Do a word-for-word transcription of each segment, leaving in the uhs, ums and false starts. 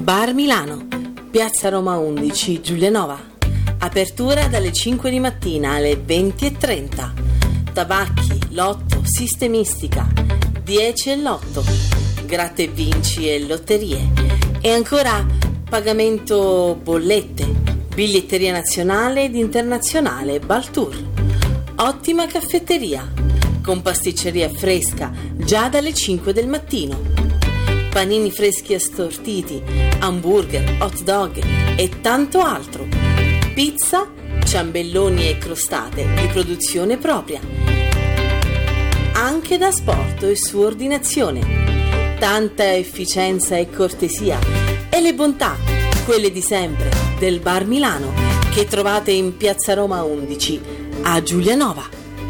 Bar Milano, Piazza Roma undici, Giulianova. Apertura dalle cinque di mattina alle venti e trenta. Tabacchi, lotto, sistemistica, dieci e lotto, gratta e vinci e lotterie. E ancora pagamento bollette, biglietteria nazionale ed internazionale Baltour. Ottima caffetteria, con pasticceria fresca già dalle cinque del mattino. Panini freschi assortiti, hamburger, hot dog e tanto altro. Pizza, ciambelloni e crostate di produzione propria. Anche da asporto e su ordinazione. Tanta efficienza e cortesia e le bontà, quelle di sempre, del Bar Milano, che trovate in Piazza Roma undici a Giulianova.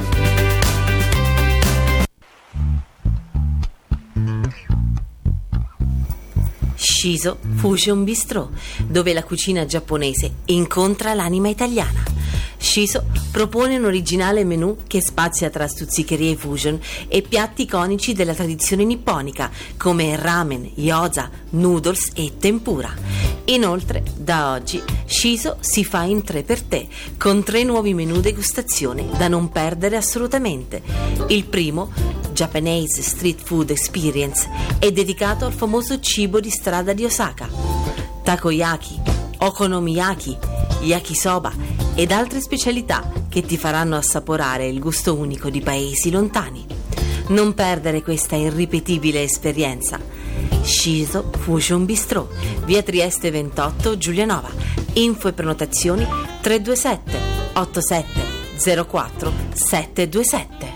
Shiso Fusion Bistro, dove la cucina giapponese incontra l'anima italiana. Shiso propone un originale menù che spazia tra stuzzicherie fusion e piatti iconici della tradizione nipponica come ramen, gyoza, noodles e tempura. Inoltre, da oggi, Shiso si fa in tre per te, con tre nuovi menù degustazione da non perdere assolutamente. Il primo, Japanese Street Food Experience, è dedicato al famoso cibo di strada di Osaka. Takoyaki, okonomiyaki, yakisoba ed altre specialità che ti faranno assaporare il gusto unico di paesi lontani. Non perdere questa irripetibile esperienza. Shiso Fusion Bistro, via Trieste ventotto, Giulianova. Info e prenotazioni tre due sette otto sette zero quattro sette due sette.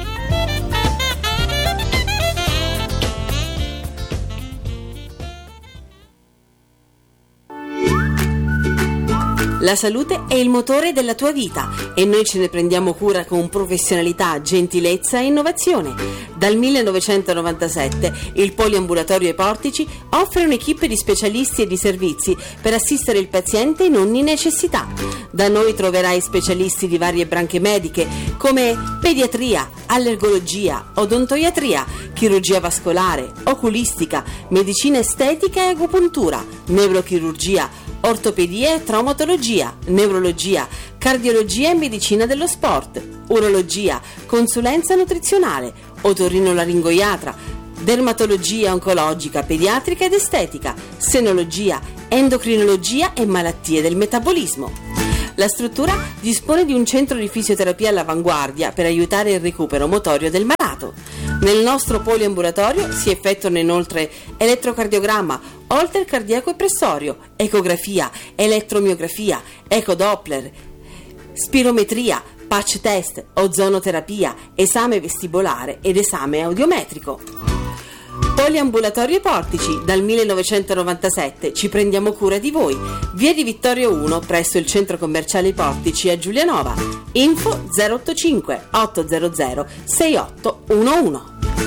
La salute è il motore della tua vita e noi ce ne prendiamo cura con professionalità, gentilezza e innovazione. Dal millenovecentonovantasette il Poliambulatorio ai Portici offre un'equipe di specialisti e di servizi per assistere il paziente in ogni necessità. Da noi troverai specialisti di varie branche mediche come pediatria, allergologia, odontoiatria, chirurgia vascolare, oculistica, medicina estetica e agopuntura, neurochirurgia, ortopedia e traumatologia, neurologia, cardiologia e medicina dello sport, urologia, consulenza nutrizionale, otorinolaringoiatra, dermatologia oncologica, pediatrica ed estetica, senologia, endocrinologia e malattie del metabolismo. La struttura dispone di un centro di fisioterapia all'avanguardia per aiutare il recupero motorio del malato. Nel nostro poliambulatorio si effettuano inoltre elettrocardiogramma, holter cardiaco e pressorio, ecografia, elettromiografia, ecodoppler, spirometria, patch test, ozonoterapia, esame vestibolare ed esame audiometrico. Poliambulatorio ai Portici, dal millenovecentonovantasette ci prendiamo cura di voi. Via di Vittorio uno presso il centro commerciale I Portici a Giulianova. Info zero otto cinque otto zero zero sei otto uno uno.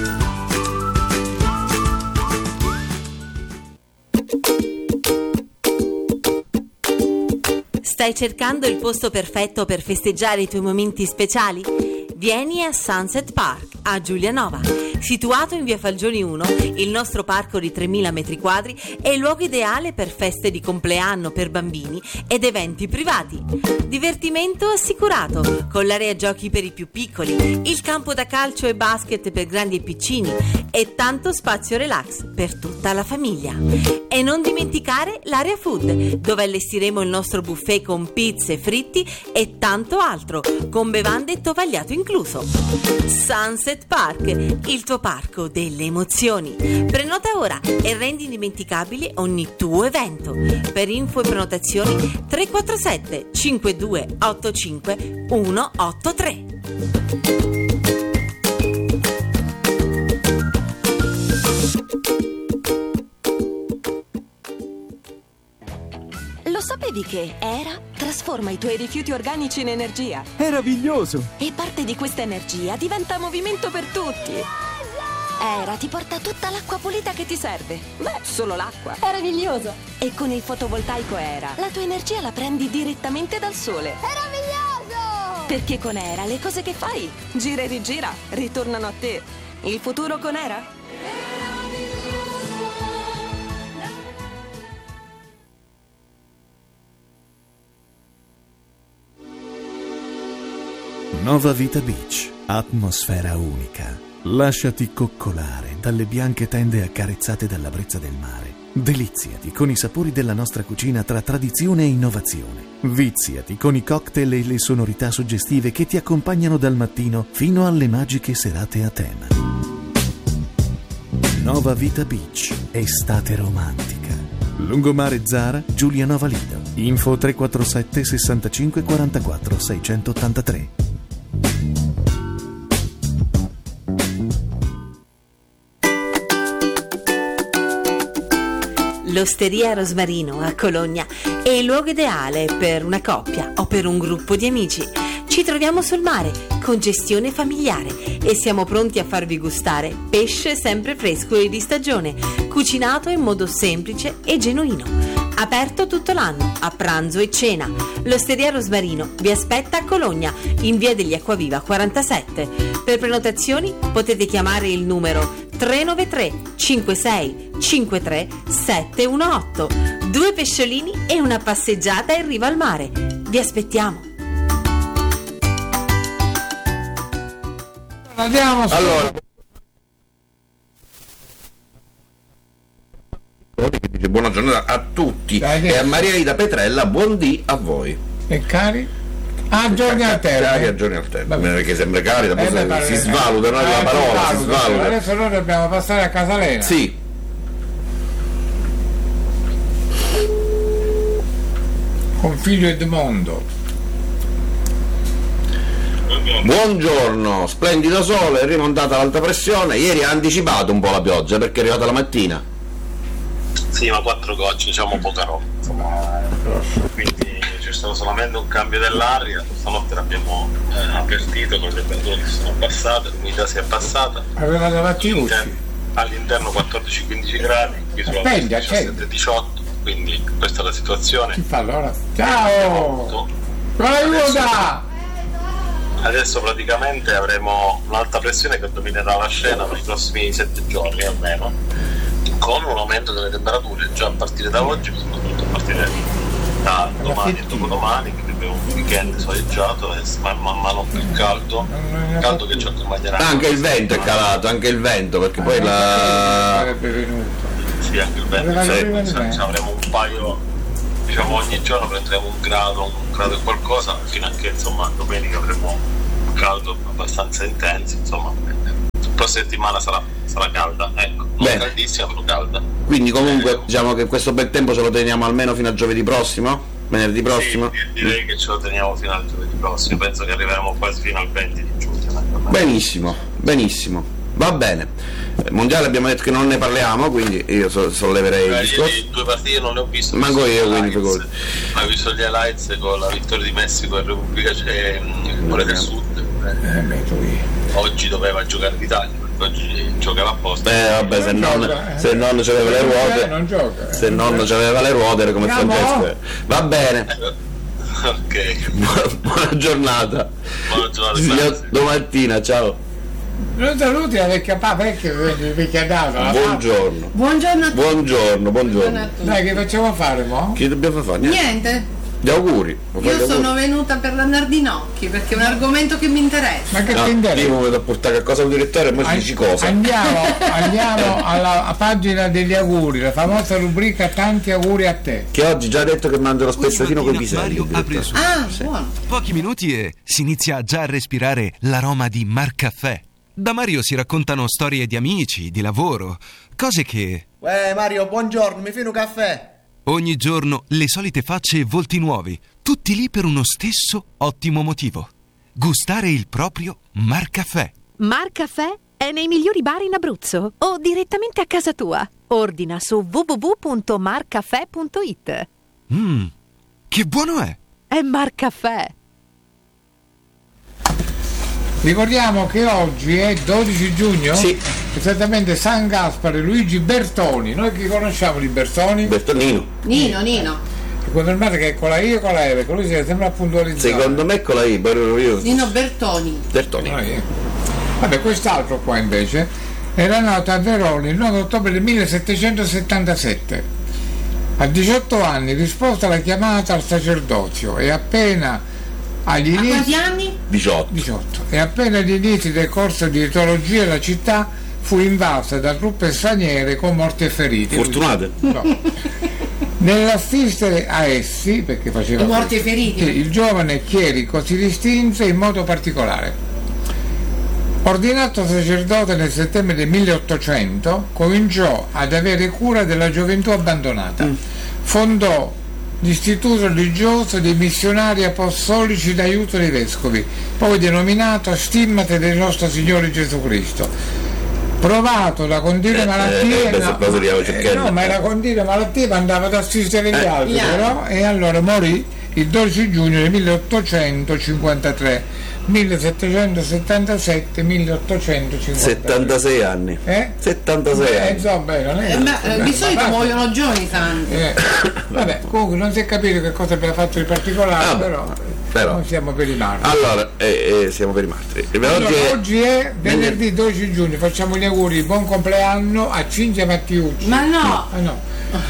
Stai cercando il posto perfetto per festeggiare i tuoi momenti speciali? Vieni a Sunset Park a Giulianova. Situato in via Falgioni uno, il nostro parco di tremila metri quadri è il luogo ideale per feste di compleanno per bambini ed eventi privati. Divertimento assicurato, con l'area giochi per i più piccoli, il campo da calcio e basket per grandi e piccini e tanto spazio relax per tutta la famiglia. E non dimenticare l'area food, dove allestiremo il nostro buffet con pizze, fritti e tanto altro, con bevande e tovagliato incluso. Sunset Park, il tuo parco delle emozioni. Prenota ora e rendi indimenticabile ogni tuo evento. Per info e prenotazioni tre quattro sette cinque due otto cinque uno otto tre. Lo sapevi che Era trasforma i tuoi rifiuti organici in energia? Meraviglioso! E parte di questa energia diventa movimento per tutti. Era ti porta tutta l'acqua pulita che ti serve. Beh, solo l'acqua. Meraviglioso! E con il fotovoltaico Era, la tua energia la prendi direttamente dal sole. Meraviglioso! Perché con Era le cose che fai, gira e rigira, ritornano a te. Il futuro con Era? Nova Vita Beach, atmosfera unica. Lasciati coccolare dalle bianche tende accarezzate dalla brezza del mare. Deliziati con i sapori della nostra cucina tra tradizione e innovazione. Viziati con i cocktail e le sonorità suggestive che ti accompagnano dal mattino fino alle magiche serate a tema. Nova Vita Beach, estate romantica. Lungomare Zara, Giulianova Lido. Info tre quattro sette sessantacinque quarantaquattro seicentottantatré. L'Osteria Rosmarino a Cologna è il luogo ideale per una coppia o per un gruppo di amici. Ci troviamo sul mare con gestione familiare e siamo pronti a farvi gustare pesce sempre fresco e di stagione, cucinato in modo semplice e genuino. Aperto tutto l'anno, a pranzo e cena. L'Osteria Rosmarino vi aspetta a Cologna, in via degli Acquaviva quarantasette. Per prenotazioni potete chiamare il numero tre nove tre cinque sei cinque tre sette uno otto. Due pesciolini e una passeggiata in riva al mare. Vi aspettiamo. Andiamo su. Allora, che dice buona giornata a tutti. Dai, e a Maria Ida Petrella buondì a voi. E cari? Ah, giorni alterni. Cari a giorni alterni, perché sembra cari, dopo Eh, si, beh, pare- si svaluta, no? eh, La parola si svaluta. svaluta. Adesso noi dobbiamo passare a Casalena. Sì. Con figlio Edmondo. Buongiorno, splendido sole, è rimontata l'alta pressione. Ieri ha anticipato un po' la pioggia perché è arrivata la mattina. Sì, ma quattro gocce, diciamo poca roba. Insomma, quindi c'è stato solamente un cambio dell'aria. Stanotte l'abbiamo eh, avvertito con le temperature che sono abbassate, l'umidità si è abbassata. Aveva davanti All'interno, all'interno quattordici quindici gradi, qui sulla Spegna, diciassette diciotto, quindi questa è la situazione. Chi fa allora? Ciao! Aiuta! Adesso praticamente avremo un'alta pressione che dominerà la scena per i prossimi sette giorni almeno, con un aumento delle temperature già a partire da oggi, ma soprattutto a partire da domani e dopodomani, che abbiamo un weekend soleggiato e man mano più caldo, caldo che ci accompagnerà. Anche il vento è calato, anche il vento, perché poi la... Sarebbe venuto. Sì, anche il vento, Aveva sì, prima di me. avremo un paio, diciamo ogni giorno prenderemo un grado, un grado e qualcosa, fino a che insomma domenica avremo caldo abbastanza intenso, insomma la prossima settimana sarà, sarà calda, ecco, non Bene. caldissima però calda. Quindi comunque diciamo che questo bel tempo ce lo teniamo almeno fino a giovedì prossimo, venerdì prossimo. Sì, direi che ce lo teniamo fino al giovedì prossimo, penso che arriveremo quasi fino al venti di giugno. Benissimo, benissimo, va bene. Eh, Mondiale abbiamo detto che non ne parliamo, quindi io so- solleverei il Beh, discorso. ieri due partite non le ho viste. Manco ho visto io, gli quindi highlights. figurati. Ho visto gli highlights con la vittoria di Messico e Repubblica e Corea del Sud. Eh, metto io. Oggi doveva giocare l'Italia, perché oggi giocava apposta. Eh vabbè, se non, gioca, eh. se non c'aveva le Eh, ruote, non gioca, eh. se non c'aveva le ruote era come Andiamo? Francesco. Va bene, Ok, buona, buona giornata. buona giornata. Signor, domattina, ciao. Non saluti la vecchia papà vecchia vecchia data. Buongiorno. Buongiorno a tutti. Buongiorno, buongiorno. Dai, che facciamo fare mo? Che dobbiamo fare? Niente. Niente, Gli auguri. Vuoi fare io gli sono auguri? venuta per l'Anardinocchi perché è un argomento che mi interessa. Ma che No, ti io interessa? mi vedo a portare a casa un direttore e poi ci dici cosa. Andiamo, andiamo alla a pagina degli auguri, la famosa rubrica tanti auguri a te. Che oggi già ha detto che mangia lo Ogni spezzatino con i mattina piselli. Mario il apre il direttore. suo- Ah, buono. Pochi minuti e si inizia già a respirare l'aroma di Marcaffè. Da Mario si raccontano storie di amici, di lavoro, cose che Uè Mario, buongiorno, mi fai un caffè? ogni giorno le solite facce e volti nuovi, tutti lì per uno stesso ottimo motivo: gustare il proprio Marcaffè. Marcaffè è nei migliori bar in Abruzzo o direttamente a casa tua. Ordina su w w w punto marcaffè punto i t. Mmm, che buono è! È Marcaffè. Ricordiamo che oggi è dodici giugno? Sì. Esattamente San Gaspare Luigi Bertoni. Noi che conosciamo di Bertoni? Bertonino. Nino, Nino. Confermate che è con la I e con la E, perché lui si sembra puntualizzato. Secondo me con la I, però io. Nino Bertoni. Bertoni. Ah, eh. Vabbè, quest'altro qua invece era nato a Verona il nove ottobre del millesettecentosettantasette. A diciotto anni risposta alla chiamata al sacerdozio e appena Agli A inizi, quanti anni? diciotto. diciotto. E appena agli inizi del corso di etologia la città fu invasa da truppe straniere con morti e feriti. Fortunate? No. Nell'assistere a essi, perché faceva I morti e questo, feriti. sì, il giovane chierico si distinse in modo particolare. Ordinato sacerdote nel settembre del milleottocento, cominciò ad avere cura della gioventù abbandonata. Fondò l'istituto religioso dei missionari apostolici d'aiuto dei vescovi, poi denominato Stimmate del nostro Signore Gesù Cristo. Provato da continue malattie, eh, no, eh, eh, no, ma era continue malattie, ma andava ad assistere gli Eh, altri, gli altri. però, e allora morì il dodici giugno del milleottocentocinquantatré. millesettecentosettantasette milleottocentocinquantatré. settantasei anni. Eh? settantasei Eh, anni. insomma, non è Eh, ma eh, di ma solito basta. muoiono giovani santi. Eh, vabbè, comunque non si è capito che cosa abbiamo fatto di particolare, Ah, però, però. noi siamo per i martiri. Allora, eh, eh, siamo per i martiri. E Allora, oggi è- oggi è venerdì dodici giugno, facciamo gli auguri, buon compleanno a Cinzia Mattiucci. Ma no! Ah, no.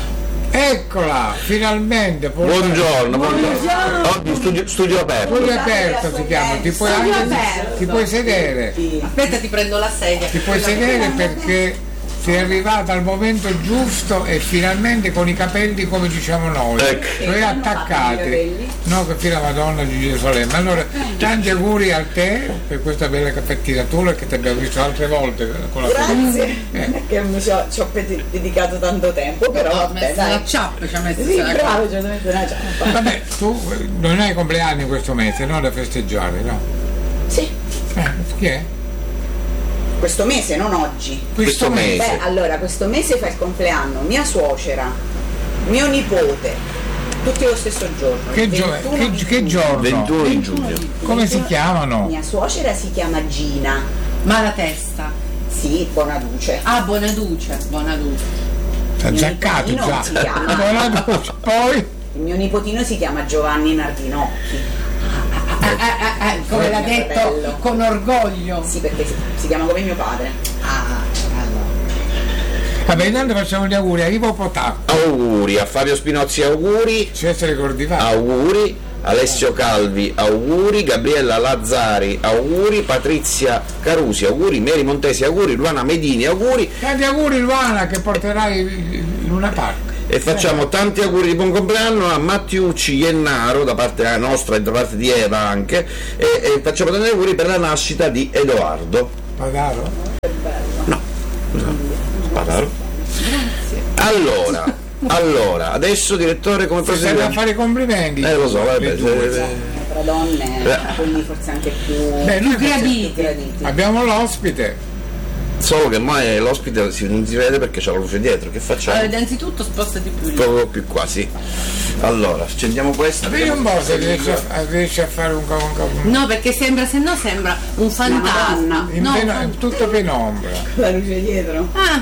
Eccola, finalmente. Buongiorno, buongiorno. Oggi studio, studio aperto. Studio aperto si chiama, ti puoi, Studio anche, aperto. ti puoi sedere, Aspetta, ti prendo la sedia. ti puoi sedere perché sei arrivata al momento giusto e finalmente con i capelli come diciamo noi, Ecco. cioè attaccati, no che fino a Madonna di Gerusalemme. Allora, tanti auguri a te per questa bella capettinatura che ti abbiamo visto altre volte con la Grazie, Eh. che mi ci ho, ci ho pedi- dedicato tanto tempo, però Ho vabbè, messo dai. la ciappa, ci ha messo Sì, la bravo, ci ho messo una ciappa. Vabbè, tu eh, non hai compleanno in questo mese, no? Da festeggiare, no? Sì, Eh, chi è? questo mese, non oggi. Questo mese. Beh, allora, questo mese fa il compleanno mia suocera, mio nipote, tutti lo stesso giorno. Che, il gio- ventuno che- di che giugno. giorno? ventuno di giugno. Come si ventuno chiamano? Mia suocera si chiama Gina. Malatesta. Sì, Bonaduce. Ah, Bonaduce, Bonaduce. Sta Mio giaccato nipotino già. si chiama. Buona luce. Poi Il mio nipotino si chiama Giovanni Nardinocchi. Eh, eh, eh, come l'ha Mio detto fratello. con orgoglio. Sì, perché si, si chiama come mio padre. Ah, allora. vabbè, intanto facciamo gli auguri a Ivo Potà. Auguri a Fabio Spinozzi, auguri. Cesare Cordivano. Auguri. Alessio Calvi, auguri. Gabriella Lazzari, auguri. Patrizia Carusi, auguri. Mary Montesi, auguri. Luana Medini, auguri. Tanti auguri Luana che porterai in una parca. E facciamo tanti auguri di buon compleanno a Mattiucci Iennaro da parte nostra e da parte di Eva anche, e, e facciamo tanti auguri per la nascita di Edoardo. Padaro? No, Spadaro. Allora, allora, adesso direttore come Ti serve a proseguiamo? fare i complimenti. Eh lo so, vabbè, Le due. se- Tra donne, Eh. quindi forse anche più, Beh, noi più graditi. graditi. abbiamo l'ospite. solo che ormai l'ospite si, non si vede perché c'è la luce dietro, che facciamo? Allora, innanzitutto spostati più lì. Proprio più qua, sì. Allora, accendiamo questa. Vedi un po' se riesci a, a- riesci a fare un cavolo. No, perché sembra, se no sembra un fantasma. Madonna. In No, pena- fan- tutto penombra. La luce dietro. Ah.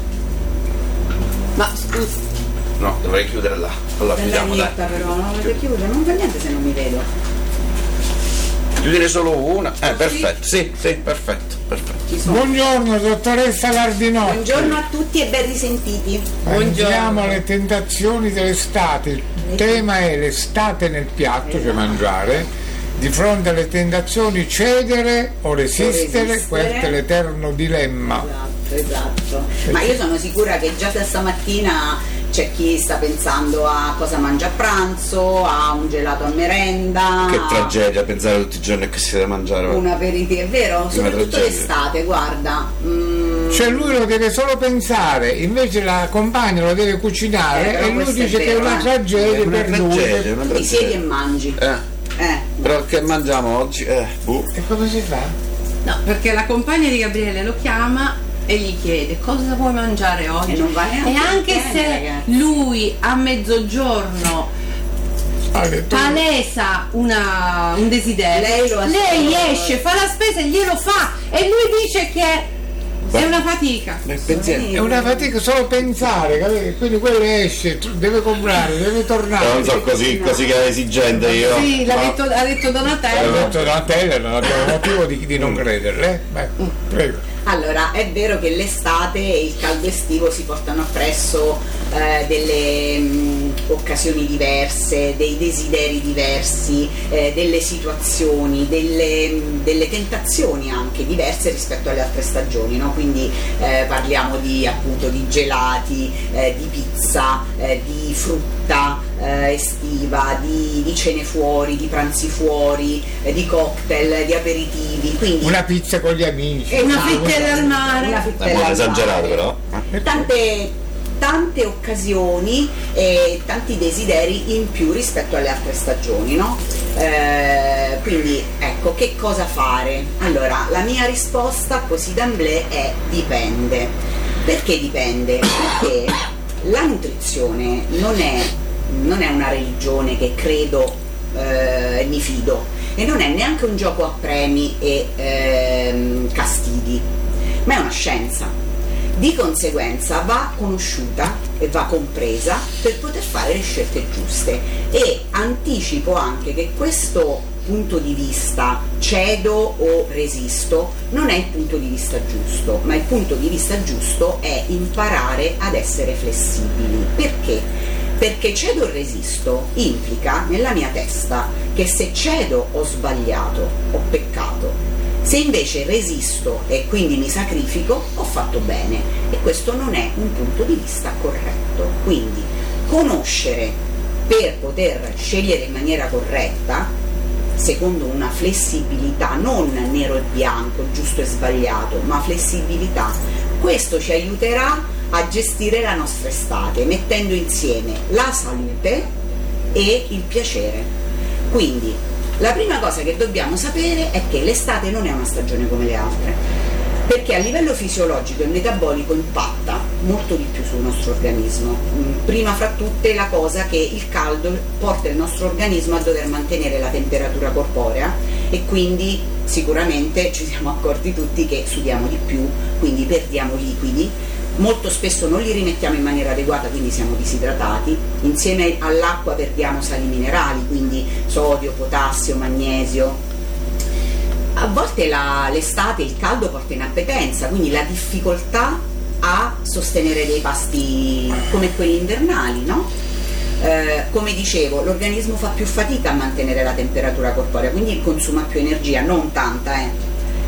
Ma scusa. No, dovrei chiudere là. Allora, Bella chiudiamo, dai. netta però, non avete chiuso, non fa niente se non mi vedo. Chiudere solo una? Eh, perfetto, sì, sì, perfetto, perfetto. Ci sono. Buongiorno dottoressa Lardinocchi. Buongiorno a tutti e ben risentiti. Andiamo alle tentazioni dell'estate. Il tema è l'estate nel piatto, cioè mangiare. Di fronte alle tentazioni cedere o resistere, resistere. questo è l'eterno dilemma. Esatto, esatto. Ma io sono sicura che già da stamattina c'è chi sta pensando a cosa mangia a pranzo, a un gelato a merenda. Che tragedia pensare tutti i giorni che si deve mangiare. Un aperitivo, è vero? Una Soprattutto tragedia. l'estate, guarda. Mm, Cioè lui lo deve solo pensare, invece la compagna lo deve cucinare Eh, però e lui questo è dice che è vero, una eh. tragedia È una per lui. tragedia, una ti siedi e tragedia. mangi. Eh, Eh. però che mangiamo oggi? Eh, boh. E come si fa? No, perché la compagna di Gabriele lo chiama e gli chiede cosa vuoi mangiare oggi. E non va neanche E anche bene, se ragazzi. lui a mezzogiorno Allora, tu- palesa una, un desiderio, Lei lo lei aspetta. esce, fa la spesa e glielo fa e lui dice che è una fatica. Nel pensiero. è una fatica solo pensare, capito? Quindi quello esce, tu- deve comprare, deve tornare. Non so così, così che è esigente io. Sì, l'ha Ma- detto, ha detto Ho Donatello. detto Donatella, non abbiamo motivo di, di non crederle. eh? Beh, prego. Allora, è vero che l'estate e il caldo estivo si portano appresso eh, delle mh, occasioni diverse, dei desideri diversi, eh, delle situazioni, delle, mh, delle tentazioni anche diverse rispetto alle altre stagioni, no? Quindi eh, parliamo di appunto di gelati, eh, di pizza, eh, di frutta eh, estiva, di, di cene fuori, di pranzi fuori, eh, di cocktail, di aperitivi, quindi una pizza con gli amici, e una frittella al mare, una frittella al esagerato mare. però tante tante occasioni e tanti desideri in più rispetto alle altre stagioni, no? Eh, quindi ecco, che cosa fare? Allora, la mia risposta così d'emblée è dipende. Perché dipende? Perché la nutrizione non è, non è una religione che credo e eh, mi fido, e non è neanche un gioco a premi e ehm, castidi, ma è una scienza. Di conseguenza va conosciuta e va compresa per poter fare le scelte giuste, e anticipo anche che questo punto di vista, cedo o resisto, non è il punto di vista giusto, ma il punto di vista giusto è imparare ad essere flessibili. Perché? Perché cedo o resisto implica nella mia testa che se cedo ho sbagliato, ho peccato. Se invece resisto e quindi mi sacrifico, ho fatto bene, e questo non è un punto di vista corretto. Quindi conoscere per poter scegliere in maniera corretta, secondo una flessibilità, non nero e bianco, giusto e sbagliato, ma flessibilità, questo ci aiuterà a gestire la nostra estate, mettendo insieme la salute e il piacere. Quindi la prima cosa che dobbiamo sapere è che l'estate non è una stagione come le altre, perché a livello fisiologico e metabolico impatta molto di più sul nostro organismo. Prima fra tutte la cosa che il caldo porta il nostro organismo a dover mantenere la temperatura corporea, e quindi sicuramente ci siamo accorti tutti che sudiamo di più, quindi perdiamo liquidi, molto spesso non li rimettiamo in maniera adeguata, quindi siamo disidratati. Insieme all'acqua perdiamo sali minerali, quindi sodio, potassio, magnesio. A volte la, l'estate, il caldo porta inappetenza, quindi la difficoltà a sostenere dei pasti come quelli invernali, no? Eh, come dicevo, l'organismo fa più fatica a mantenere la temperatura corporea, quindi consuma più energia, non tanta, eh.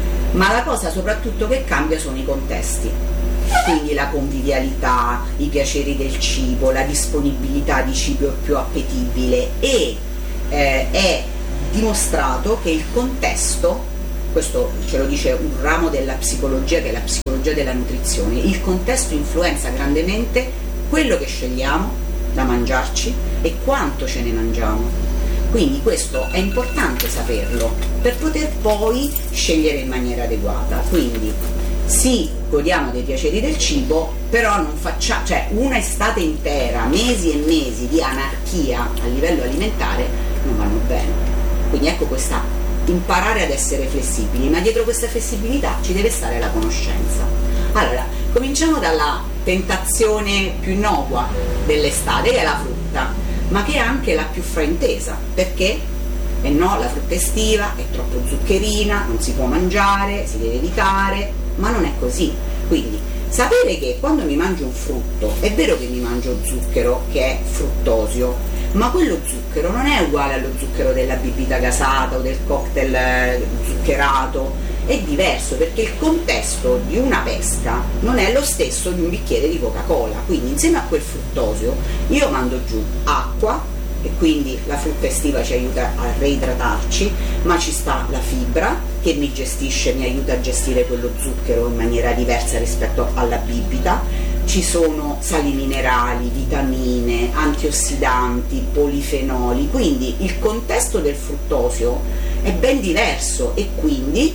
Ma la cosa soprattutto che cambia sono i contesti. Quindi la convivialità, i piaceri del cibo, la disponibilità di cibo più appetibile, e eh, è dimostrato che il contesto, questo ce lo dice un ramo della psicologia che è la psicologia della nutrizione, il contesto influenza grandemente quello che scegliamo da mangiarci e quanto ce ne mangiamo. Quindi questo è importante saperlo per poter poi scegliere in maniera adeguata. Quindi sì, godiamo dei piaceri del cibo, però non facciamo, cioè una estate intera, mesi e mesi di anarchia a livello alimentare non vanno bene. Quindi ecco questa, imparare ad essere flessibili, ma dietro questa flessibilità ci deve stare la conoscenza. Allora, cominciamo dalla tentazione più innocua dell'estate, che è la frutta, ma che è anche la più fraintesa, perché eh no, la frutta estiva è troppo zuccherina, non si può mangiare, si deve evitare, ma non è così. Quindi sapere che quando mi mangio un frutto, è vero che mi mangio zucchero che è fruttosio, ma quello zucchero non è uguale allo zucchero della bibita gasata o del cocktail zuccherato, è diverso, perché il contesto di una pesca non è lo stesso di un bicchiere di Coca-Cola. Quindi insieme a quel fruttosio io mando giù acqua, e quindi la frutta estiva ci aiuta a reidratarci, ma ci sta la fibra che mi gestisce, mi aiuta a gestire quello zucchero in maniera diversa rispetto alla bibita. Ci sono sali minerali, vitamine, antiossidanti, polifenoli, quindi il contesto del fruttosio è ben diverso, e quindi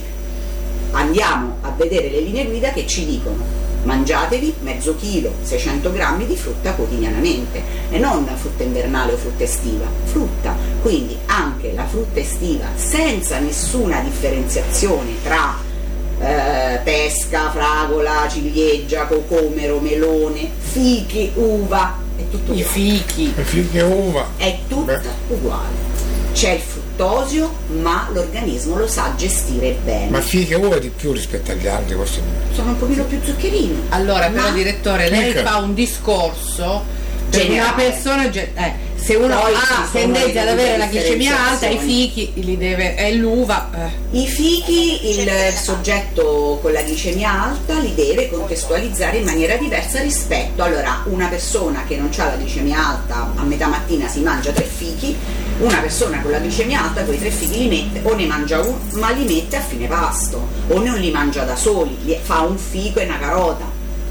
andiamo a vedere le linee guida che ci dicono: mangiatevi mezzo chilo, seicento grammi di frutta quotidianamente, e non frutta invernale o frutta estiva, frutta. Quindi anche la frutta estiva, senza nessuna differenziazione tra eh, pesca, fragola, ciliegia, cocomero, melone, fichi, uva, è tutto uguale. I fichi, i fichi e uva, è tutto Beh. uguale. C'è il frutto fruttosio, ma l'organismo lo sa gestire bene. Ma fiche uova di più rispetto agli altri, questo sono un pochino più zuccherini. Allora, ma... però direttore, lei Mica. fa un discorso per generale. una persona, eh, se uno Poi ha ci sono tendenza ad le avere la glicemia alta, i differenziazioni. fichi li deve, e l'uva. Eh. I fichi, il soggetto con la glicemia alta li deve contestualizzare in maniera diversa rispetto, allora una persona che non ha la glicemia alta a metà mattina si mangia tre fichi, una persona con la glicemia alta quei tre fichi li mette, o ne mangia uno, ma li mette a fine pasto, o non li mangia da soli, li fa un fico e una carota.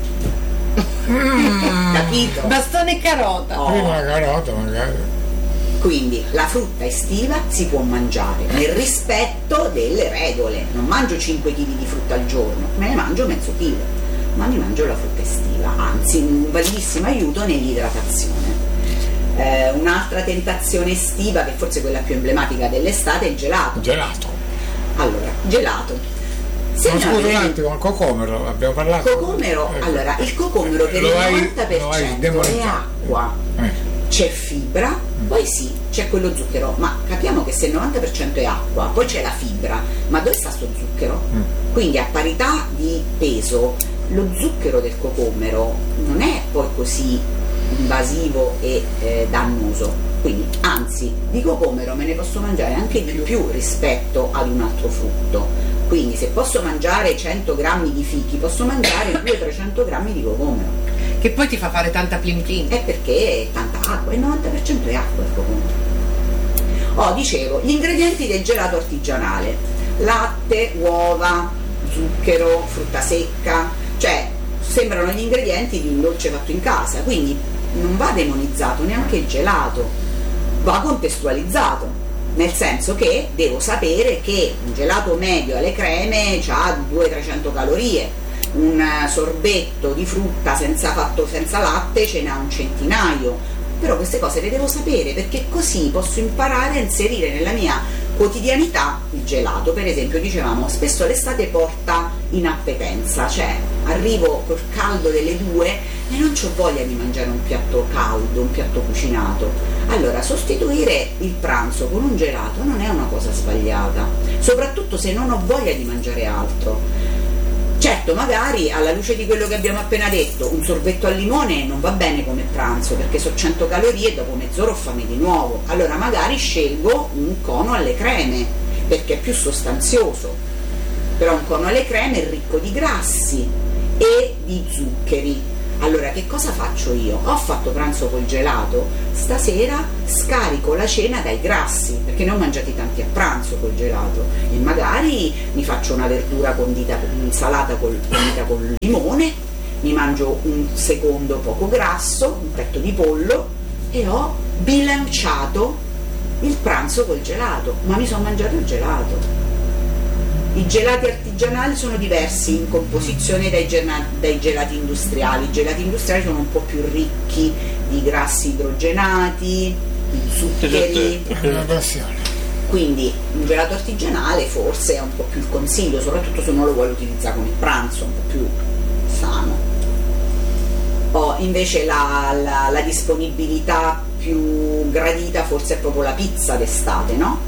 Mm. Capito? Bastone e carota. Oh. prima una carota magari. Quindi la frutta estiva si può mangiare nel rispetto delle regole. Non mangio cinque chili di frutta al giorno, me ne mangio mezzo chilo, ma mi mangio la frutta estiva, anzi un validissimo aiuto nell'idratazione. Eh, un'altra tentazione estiva, che forse è quella più emblematica dell'estate, è il gelato. Gelato. Allora, gelato. Se Ma ne scusa un avete- attimo, il cocomero, abbiamo parlato. Cocomero, Ecco. allora, il cocomero per Lo il hai- novanta per lo hai cento è demonizzato. acqua. Eh. C'è fibra, poi sì, c'è quello zucchero, ma capiamo che se il novanta per cento è acqua, poi c'è la fibra, ma dove sta sto zucchero? Mm. Quindi a parità di peso, lo zucchero del cocomero non è poi così invasivo e eh, dannoso, quindi anzi di cocomero me ne posso mangiare anche di più rispetto ad un altro frutto. Quindi se posso mangiare cento grammi di fichi, posso mangiare duecento trecento grammi di cocomero. Che poi ti fa fare tanta plin plin. È perché è tanta acqua, il novanta per cento è acqua il cocomero. Oh, dicevo, gli ingredienti del gelato artigianale: latte, uova, zucchero, frutta secca, cioè sembrano gli ingredienti di un dolce fatto in casa, quindi non va demonizzato neanche il gelato, va contestualizzato. Nel senso che devo sapere che un gelato medio alle creme ha duecento trecento calorie, un sorbetto di frutta senza, fatto senza latte ce n'ha un centinaio, però queste cose le devo sapere perché così posso imparare a inserire nella mia quotidianità il gelato. Per esempio, dicevamo, spesso l'estate porta inappetenza, cioè arrivo col caldo delle due e non c'ho voglia di mangiare un piatto caldo, un piatto cucinato. Allora sostituire il pranzo con un gelato non è una cosa sbagliata, soprattutto se non ho voglia di mangiare altro. Certo, magari alla luce di quello che abbiamo appena detto, un sorbetto al limone non va bene come pranzo perché sono cento calorie e dopo mezz'ora ho fame di nuovo. Allora magari scelgo un cono alle creme perché è più sostanzioso, però un cono alle creme è ricco di grassi e di zuccheri. Allora che cosa faccio io? Ho fatto pranzo col gelato, stasera scarico la cena dai grassi perché ne ho mangiati tanti a pranzo col gelato e magari mi faccio una verdura condita, un'insalata col, condita col limone, mi mangio un secondo poco grasso, un petto di pollo e ho bilanciato il pranzo col gelato, ma mi sono mangiato il gelato. I gelati artigianali sono diversi in composizione dai, gena- dai gelati industriali. I gelati industriali sono un po' più ricchi di grassi idrogenati, di zuccheri. È una passione. Quindi un gelato artigianale forse è un po' più il consiglio, soprattutto se uno lo vuole utilizzare come pranzo, un po' più sano. O invece la, la, la disponibilità più gradita forse è proprio la pizza d'estate, no?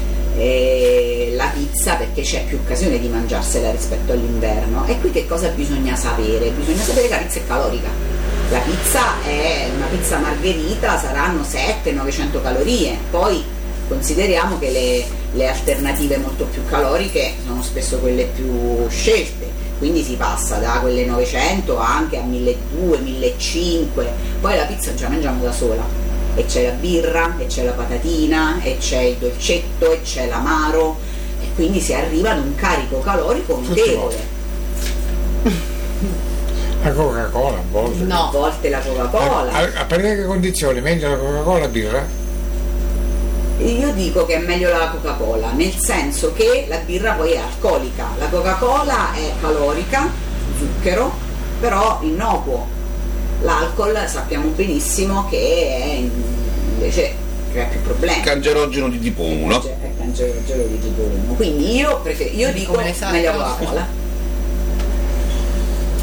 E la pizza perché c'è più occasione di mangiarsela rispetto all'inverno. E qui che cosa bisogna sapere? Bisogna sapere che la pizza è calorica. La pizza è una pizza margherita, saranno sette novecento calorie. Poi consideriamo che le, le alternative molto più caloriche sono spesso quelle più scelte, quindi si passa da quelle novecento anche a milleduecento, millecinquecento. Poi la pizza già mangiamo da sola, e c'è la birra, e c'è la patatina, e c'è il dolcetto, e c'è l'amaro, e quindi si arriva ad un carico calorico notevole. La Coca-Cola a volte. No, a volte la Coca-Cola. A, a parere che condizioni, meglio la Coca-Cola o la birra? Io dico che è meglio la Coca-Cola, nel senso che la birra poi è alcolica, la Coca-Cola è calorica, zucchero, però innocuo. L'alcol sappiamo benissimo che è invece crea più problemi. Cancerogeno di tipo uno. È cancerogeno di tipo uno. Quindi io, prefer- io dico Come le sa, meglio no? Coca-Cola. Oh,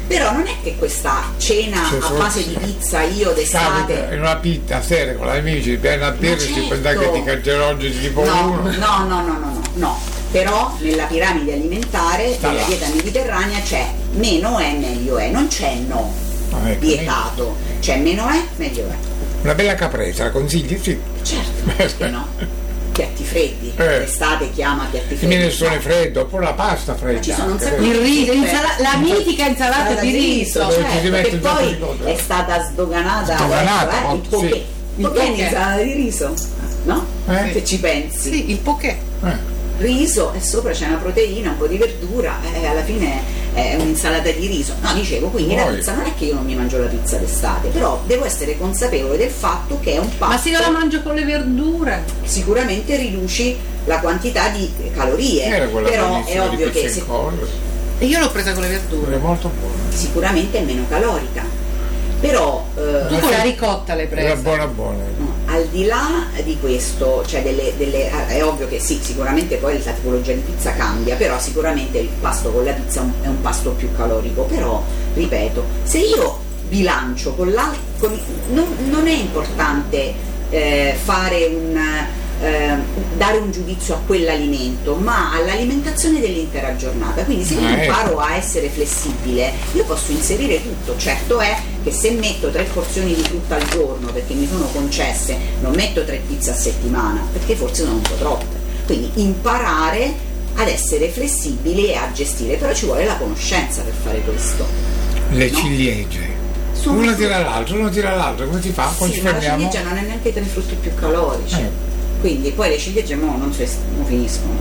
Però non è che questa cena Se a fosse- base di pizza io d'estate. Capita in una pizza a sera con gli amici, viene a birra e si certo. pensa che ti canceroggi tipo No, uno. no, no, no, no, no, no. Però nella piramide alimentare Sta della là. dieta mediterranea c'è meno è meglio è, non c'è no Ah, ecco, vietato, c'è meno è meglio è. Una bella caprese, la consigli? Sì. Certo, perché no? Piatti freddi, Eh. l'estate chiama piatti Il freddi. minestrone freddo, oppure la pasta fredda. Ma ci sono un anche, sacco vero? Il riso, Sì, l'insala- la mitica insalata di riso. Dove ci si certo, mette che un sacco poi di cose. è stata sdoganata, Sdoganata, ecco, eh, il sì. poké. Il Il poké è poké. un'insalata di riso, no? Eh? Se ci pensi. Sì, il poké. Eh. Riso e sopra c'è una proteina, un po' di verdura e alla fine è un'insalata di riso. No, dicevo, quindi la Poi- pizza non è che io non mi mangio la pizza d'estate, però devo essere consapevole del fatto che è un pasto. Ma se io la mangio con le verdure? Sicuramente riduci la quantità di calorie, Era quella però è bellissima di ovvio pizza che in se- collo, E io l'ho presa con le verdure. è molto buona. sicuramente è meno calorica. Però eh, Tu con la ricotta l'hai Era presa. buona buona. no, al di là di questo, cioè delle, delle- è ovvio che sì, sicuramente poi la tipologia di pizza cambia, però sicuramente il pasto con la pizza è un- è un pasto più calorico, però ripeto, se io bilancio con l'alcol, non, non è importante eh, fare un eh, dare un giudizio a quell'alimento, ma all'alimentazione dell'intera giornata. Quindi se io Ah, ecco. imparo a essere flessibile, io posso inserire tutto. Certo è che se metto tre porzioni di frutta al giorno perché mi sono concesse, non metto tre pizze a settimana, perché forse sono un po' troppe. Quindi imparare ad essere flessibili e a gestire, però ci vuole la conoscenza per fare questo. Le No? ciliegie. Sono Uno frutti- tira l'altro, uno tira l'altro, come si fa? Poi Sì, ci ma la fermiamo. ciliegia non è neanche tra i frutti più calorici. Eh. Quindi poi le ciliegie mo non, si- non finiscono.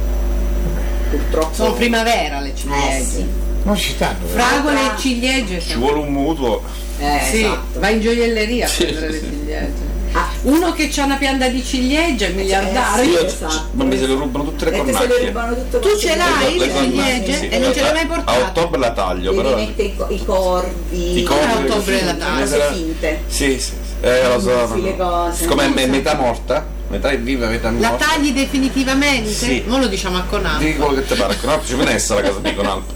Purtroppo. Sono primavera le Eh ciliegie. sì. Non ci stanno. vero? Fragole e ciliegie. Ci vuole un mutuo. Eh, Sì, esatto. vai in gioielleria a Sì, prendere le sì. ciliegie. Ah, Uno che ha una pianta di ciliegie è miliardario. sì, Io- esatto. Ma mi se le rubano tutte le E te se le cornacchie. rubano tutto Tu quanto ce le l'hai, cose. le ciliegie? Sì, E non ce le hai mai a- portate? A ottobre la taglio, Devi però. mettere i, co- i corvi, I corvi, a ottobre sì, la sì, taglio. cose sì, finte. Sì, sì, sì. Eh, lo so. Sì, le ma- cose. Siccome è Non me- so. metà morta, metà è viva, metà La morta. tagli definitivamente? Sì. Non lo diciamo a Di Conaldo. quello che ti pare, con altro ci viene essere la casa di Conaldo.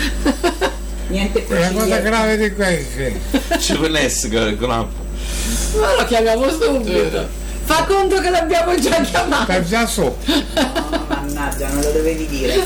Niente più È una cosa ciliegie. grave di queste. Ci viene essere Conaldo. Ma lo chiamiamo subito. Fa conto che l'abbiamo già chiamato. Sta già sopra. No, mannaggia, non lo dovevi dire.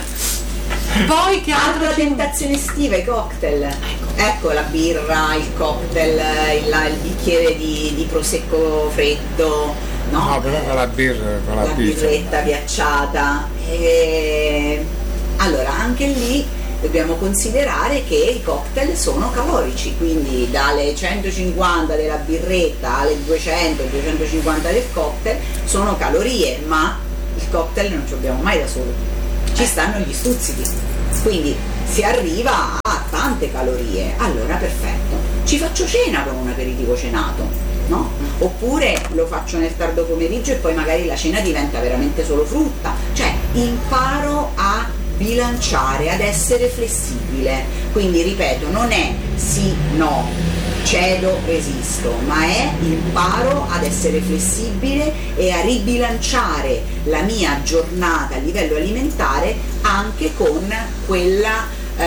Poi che altro Altra ci- tentazione estiva, i cocktail. Ecco la birra, il cocktail, il, il bicchiere di, di prosecco freddo, no? No, però con la birra, con la, la pizza. birretta ghiacciata. E... Allora, anche lì dobbiamo considerare che i cocktail sono calorici, quindi dalle centocinquanta della birretta alle duecento duecentocinquanta del cocktail sono calorie, ma il cocktail non ci abbiamo mai da solo, ci stanno gli stuzzichi, quindi si arriva a tante calorie. Allora perfetto, ci faccio cena con un aperitivo cenato, no? Oppure lo faccio nel tardo pomeriggio e poi magari la cena diventa veramente solo frutta, cioè imparo a bilanciare, ad essere flessibile. Quindi ripeto, non è sì, no, cedo, resisto, ma è imparo ad essere flessibile e a ribilanciare la mia giornata a livello alimentare anche con quella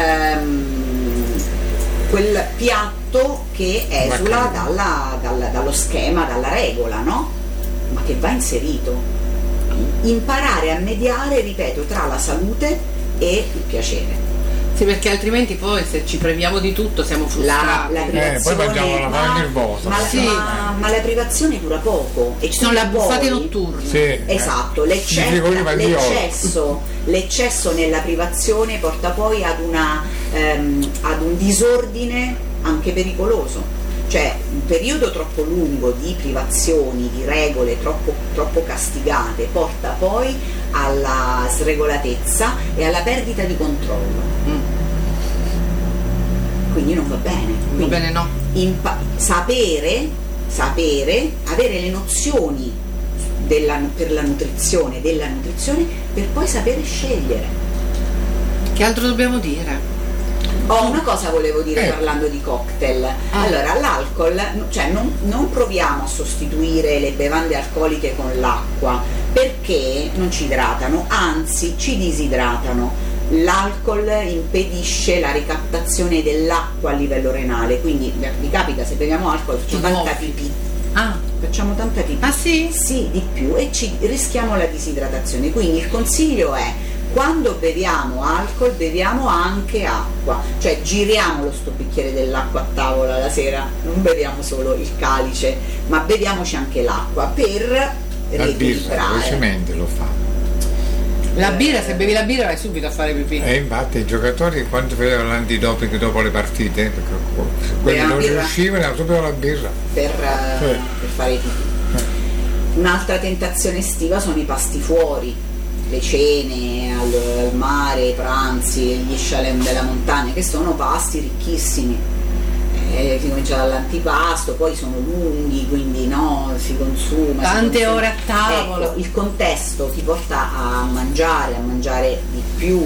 ehm, quel piatto che esula dalla, dalla, dallo schema, dalla regola, no? Ma che va inserito. Imparare a mediare, ripeto, tra la salute e il piacere. Sì, perché altrimenti poi se ci priviamo di tutto siamo La, frustrati. la Eh, privazione, poi mangiamo la ma, mano nervosa. ma, Sì. ma, ma la privazione dura poco e Ci sono le poi- abbuffate notturne. Sì. Esatto, Ci l'ecce- dico prima di oggi. l'eccesso, l'eccesso nella privazione porta poi ad, una, ehm, ad un disordine anche pericoloso. Cioè un periodo troppo lungo di privazioni, di regole troppo, troppo castigate porta poi alla sregolatezza e alla perdita di controllo. Mm. Quindi non va bene. Va Quindi bene, no? impa- sapere, sapere, avere le nozioni della, per la nutrizione, della nutrizione, per poi sapere scegliere. Che altro dobbiamo dire? Oh, una cosa volevo dire Eh. parlando di cocktail. Allora, l'alcol, cioè non, non proviamo a sostituire le bevande alcoliche con l'acqua perché non ci idratano, anzi ci disidratano. l'alcol impedisce la ricaptazione dell'acqua a livello renale, quindi vi capita, se beviamo alcol facciamo tanta pipì. Ah, facciamo tanta pipì. Ah sì? Sì, di più, e ci rischiamo la disidratazione. Quindi il consiglio è: quando beviamo alcol beviamo anche acqua, cioè giriamolo sto bicchiere dell'acqua a tavola la sera, non beviamo solo il calice, ma beviamoci anche l'acqua per la birra velocemente lo fa. La birra, se bevi la birra vai subito a fare pipì. E infatti i giocatori quando vedevano l'antidoping dopo le partite, perché quelli non riuscivano, era proprio la birra per, uh, eh. per fare pipì. Eh. Un'altra tentazione estiva sono i pasti fuori, le cene al, al mare, i pranzi, gli scialem della montagna, che sono pasti ricchissimi. Eh, si comincia dall'antipasto, poi sono lunghi, quindi no, si consuma tante si consuma. ore a tavola. Ecco, il contesto ti porta a mangiare, a mangiare di più.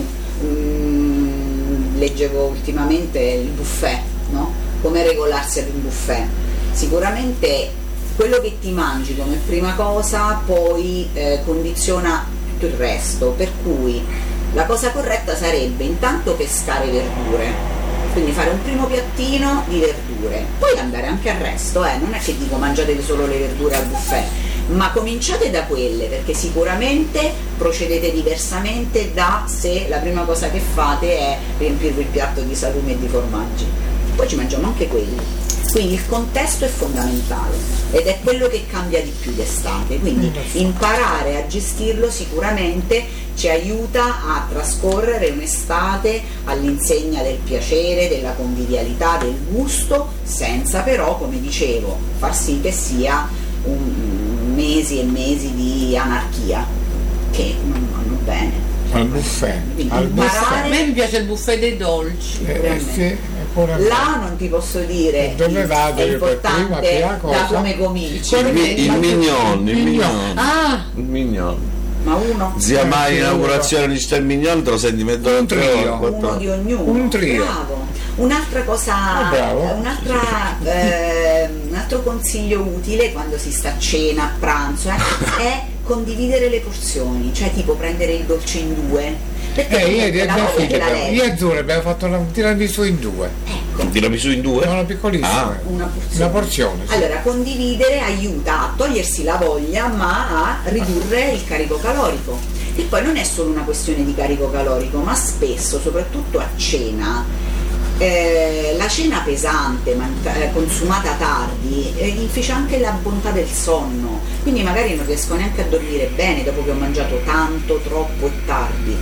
Mm, leggevo ultimamente il buffet, no? Come regolarsi ad un buffet. Sicuramente quello che ti mangi come prima cosa poi eh, condiziona tutto il resto, per cui la cosa corretta sarebbe intanto pescare verdure, quindi fare un primo piattino di verdure, poi andare anche al resto, eh. non è che dico mangiate solo le verdure al buffet, ma cominciate da quelle, perché sicuramente procedete diversamente da se la prima cosa che fate è riempirvi il piatto di salumi e di formaggi, poi ci mangiamo anche quelli. Quindi il contesto è fondamentale ed è quello che cambia di più d'estate, quindi imparare a gestirlo sicuramente ci aiuta a trascorrere un'estate all'insegna del piacere, della convivialità, del gusto, senza però, come dicevo, far sì che sia un, mesi e mesi di anarchia che non vanno bene. Al buffet, al buffet. A me mi piace il buffet dei dolci. Eh, sì. Là non ti posso dire, dove vado è io per prima, importante prima cosa? da come cominci. Il, mi, il mignon, il mignon. Ah, il mignon. Ma uno? Zia Mai, inaugurazione di Stel Mignon, te lo senti mettere un trio, uno di ognuno. Un trio. Bravo. Un'altra cosa, oh, un'altra, eh, un altro consiglio utile quando si sta a cena, a pranzo, eh, è condividere le porzioni, cioè tipo prendere il dolce in due. Perché eh, ieri a mia figlia, io e Azzurra abbiamo fatto una tiramisù in due. Ecco. Un tiramisù in due? No, una piccolissima. Ah. Una porzione. Una porzione sì. Allora, condividere aiuta a togliersi la voglia, ma a ridurre il carico calorico. E poi non è solo una questione di carico calorico, ma spesso, soprattutto a cena, eh, la cena pesante, man- eh, consumata tardi, eh, inficia anche la bontà del sonno. Quindi magari non riesco neanche a dormire bene dopo che ho mangiato tanto, troppo e tardi.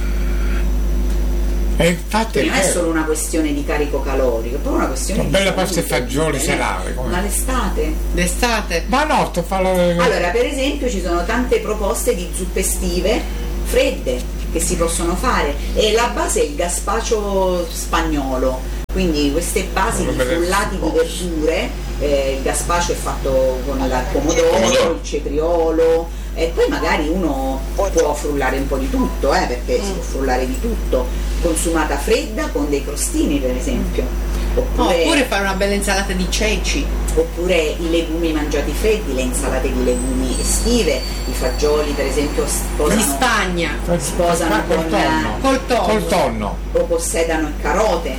E infatti non è solo una questione di carico calorico, è proprio una questione una di bella pasta e salute, fagioli eh, serale. ma l'estate? L'estate? Ma no, sto parlando. Allora, per esempio, ci sono tante proposte di zuppe estive fredde che si possono fare e la base è il gazpacho spagnolo, quindi queste basi di frullati di verdure, eh, il gazpacho è fatto con il pomodoro, il cetriolo, e poi magari uno può frullare un po' di tutto, eh, perché mm. si può frullare di tutto, consumata fredda con dei crostini per esempio. Oppure, oppure fare una bella insalata di ceci, oppure i legumi mangiati freddi, le insalate di legumi estive, i fagioli per esempio sposano, di Spagna sposano col con tonno, col tonno. col tonno o con sedano e carote.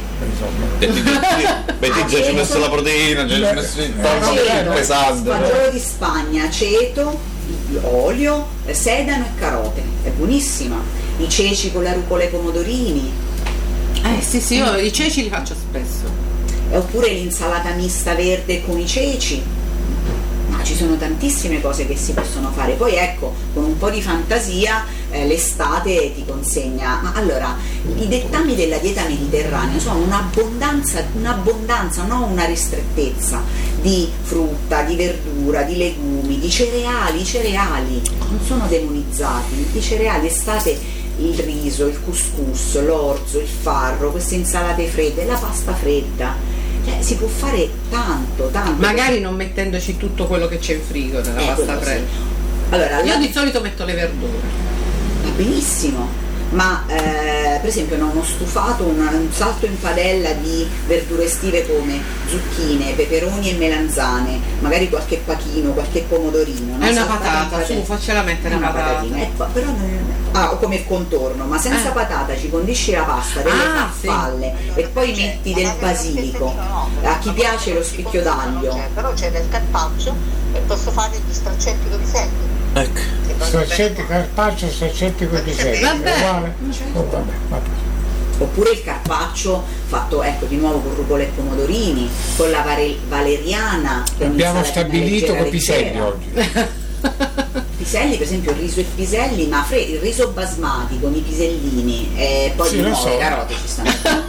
Vedi, già ci ho messo la proteina, già ci ho messo il tonno che è pesante. Fagiolo di Spagna, aceto, olio, sedano e carote, è buonissima. I ceci con la rucola e i pomodorini. Eh sì sì, io i ceci li faccio spesso. Oppure l'insalata mista verde con i ceci. Ma ci sono tantissime cose che si possono fare. Poi ecco, con un po' di fantasia eh, l'estate ti consegna. Ma allora, i dettami della dieta mediterranea sono un'abbondanza, un'abbondanza, non una ristrettezza di frutta, di verdura, di legumi, di cereali. I cereali non sono demonizzati. I cereali estate il riso, il couscous, l'orzo, il farro, queste insalate fredde, la pasta fredda, cioè si può fare tanto, tanto. Magari non mettendoci tutto quello che c'è in frigo nella eh, pasta fredda. Sì. Allora, io la... di solito metto le verdure. Va benissimo, ma eh, per esempio non ho stufato un, un salto in padella di verdure estive come zucchine, peperoni e melanzane, magari qualche pachino, qualche pomodorino, no? È una Saltata in patata, su, faccela mettere una patata. patatina. E poi- però non- ah, o come il contorno, ma senza Eh. patata ci condisci la pasta, delle Ah, farfalle e poi metti del basilico. A chi piace lo spicchio d'aglio. Però c'è del carpaccio e posso fare gli straccetti con i piselli. Ecco. Straccetti carpaccio, straccetti con i piselli. Vabbè. Uguale? Oh, vabbè, vabbè. Oppure il carpaccio fatto, ecco, di nuovo con rucola e pomodorini, con la vare- valeriana. che è Abbiamo un'insalatina stabilito leggera, con i piselli leggera. oggi. Piselli, per esempio il riso e piselli, ma fre- il riso basmati con i pisellini e poi Sì, di lo nuovo so. le carote ci stanno.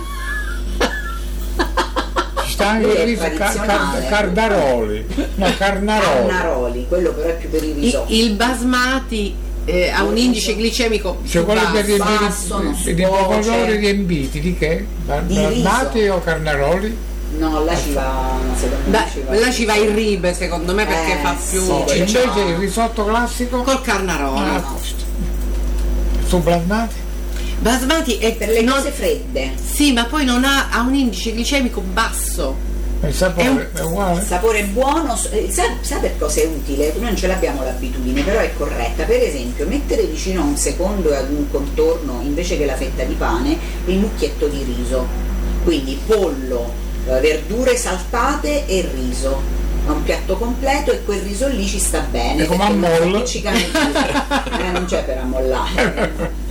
Ci sta anche Lui è il riso car- car- tradizionale. cardaroli. No, carnaroli. Carnaroli, quello però è più per il Il, risotto. il basmati eh, ha un indice glicemico Cioè più quello basso. per riempire basso, non di, di scuoce. pomodori riempiti di che? Di Basmati riso. o carnaroli? No, là ci va, secondo me Beh, ci va. là ci va il ribe secondo me perché Eh, fa più sì, No, c'è invece già- il risotto classico col carnarolo. ah, a posto. Su basmati? Basmati è Per le non- cose fredde. sì, ma poi non ha, ha un indice glicemico basso. Il sapore è, È un- uguale? Il sapore è buono, eh, sa, sa per cosa è utile? Noi non ce l'abbiamo l'abitudine, però è corretta. Per esempio, mettere vicino a un secondo e ad un contorno, invece che la fetta di pane, il mucchietto di riso. Quindi pollo, eh, verdure saltate e riso. È un piatto completo e quel riso lì ci sta bene. È come perché non a fa molla. appiccicare il riso. Eh, non c'è per ammollare.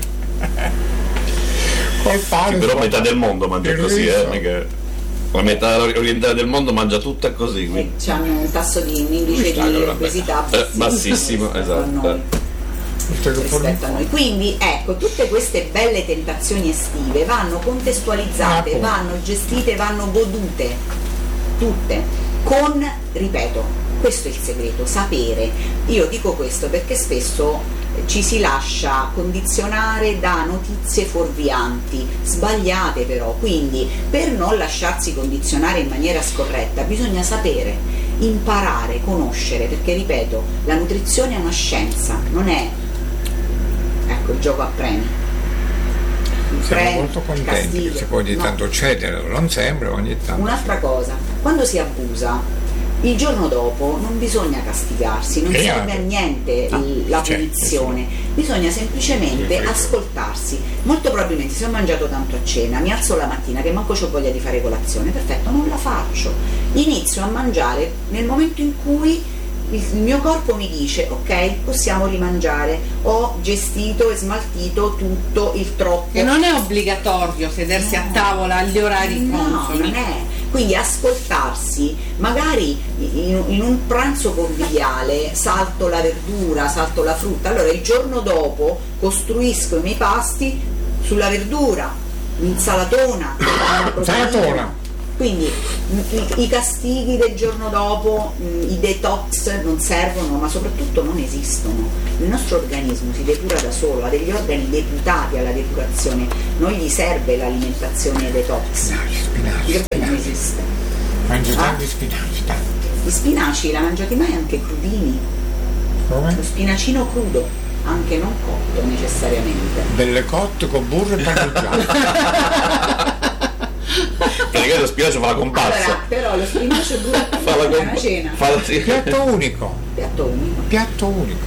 Col pane. Sì, però metà del mondo mangia il così, riso. eh, mica- la metà orientale del mondo mangia tutta così, E quindi. hanno un tasso di un indice di Allora, vabbè. obesità Eh, bassissimo, rispetto a esatto. noi. rispetto a noi. Quindi ecco, tutte queste belle tentazioni estive vanno contestualizzate, Ah, vanno gestite, vanno godute, tutte, con, ripeto, questo è il segreto, sapere. Io dico questo perché spesso ci si lascia condizionare da notizie fuorvianti, sbagliate però, quindi per non lasciarsi condizionare in maniera scorretta bisogna sapere, imparare, conoscere, perché ripeto, la nutrizione è una scienza, non è, ecco, il gioco a premi. Il Siamo premio, molto il contenti castigo, che si può ogni no. tanto cedere, non sempre, ogni tanto. Un'altra cosa, quando si abusa, il giorno dopo non bisogna castigarsi, non Eh, serve a ah. niente Ah, il- la certo, punizione, bisogna semplicemente Sì, sì. ascoltarsi. Molto probabilmente se ho mangiato tanto a cena, mi alzo la mattina che manco c'ho voglia di fare colazione, perfetto, non la faccio. Inizio a mangiare nel momento in cui il il mio corpo mi dice ok, possiamo rimangiare, ho gestito e smaltito tutto il troppo. Che non è obbligatorio sedersi a tavola agli orari No, consoni. non è. Quindi ascoltarsi, magari in, in un pranzo conviviale salto la verdura, salto la frutta, allora il giorno dopo costruisco i miei pasti sulla verdura, un'insalatona, una proteina. Insalatona. Quindi i, i castighi del giorno dopo, mh, i detox non servono, ma soprattutto non esistono. Il nostro organismo si depura da solo, ha degli organi deputati alla depurazione, non gli serve l'alimentazione detox. Spinaci, spinaci, Perché non spinaci. esiste. Mangio Ah. tanti spinaci, tanti. Gli spinaci la mangiati mai anche crudini? Come? Lo spinacino crudo, anche non cotto necessariamente. Belle cotte con burro e parmigiano. Praticamente lo spinacio fa la comparsa. Allora, però lo spinacio crudo Fa la è una comparsa. cena. Fa la sì. Piatto unico. Piatto unico. Piatto unico.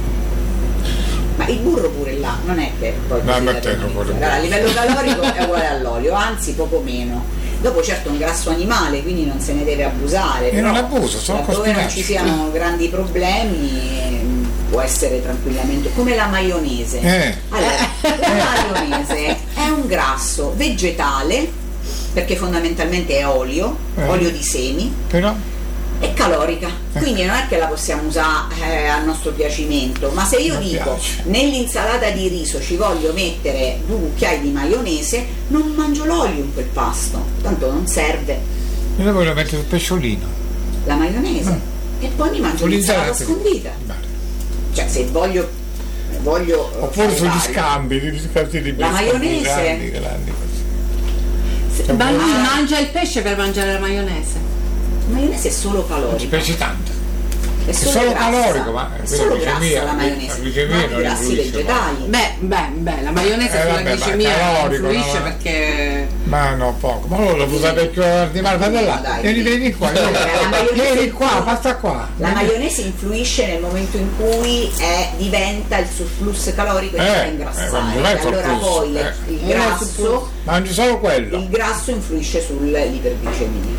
Ma il burro pure là, non è che poi No, così ma da te non demonizzare. vuole Allora, a livello calorico è uguale all'olio, anzi poco meno. Dopo certo è un grasso animale, quindi non se ne deve abusare. Io però non abuso, sono laddove non cospinaci. ci siano grandi problemi ehm, può essere tranquillamente come la maionese. Eh. Allora, la maionese è un grasso vegetale, perché fondamentalmente è olio, Eh. olio di semi, Però è calorica, quindi non è che la possiamo usare eh, a nostro piacimento, ma se io Mi dico piace. nell'insalata di riso ci voglio mettere due cucchiai di maionese, non mangio l'olio in quel pasto, tanto non serve io la voglio mettere sul pesciolino. la maionese e poi mi mangio l'insalata Sull'insalata. scondita. Bene. Cioè se voglio, voglio eh, Oppure fare sugli vario. scambi, gli scambi di La pesce, maionese. grandi, grandi così. Se- Ma lui Ah. mangia il pesce per mangiare la maionese. La maionese è solo Ci calorica. piace tanto. è solo, solo grassa, calorico, ma è solo grassa glicemia, la maionese, la glicemia ma non i grassi influisce vegetali. Beh, beh, beh, la maionese Eh, sulla vabbè, glicemia ma calorico, influisce no, ma- perché Ma no, poco, ma allora lo puoi sapere più di Marta là. Dai, Vieni, dai. vieni qua, Allora, la maionese- vieni qua, passa qua. La maionese influisce nel momento in cui è, diventa il surplus calorico e Eh, ti fa eh, ingrassare. quando non è allora surplus, poi le- eh. il Non è grasso Mangi solo quello. il grasso influisce sull'iperglicemia.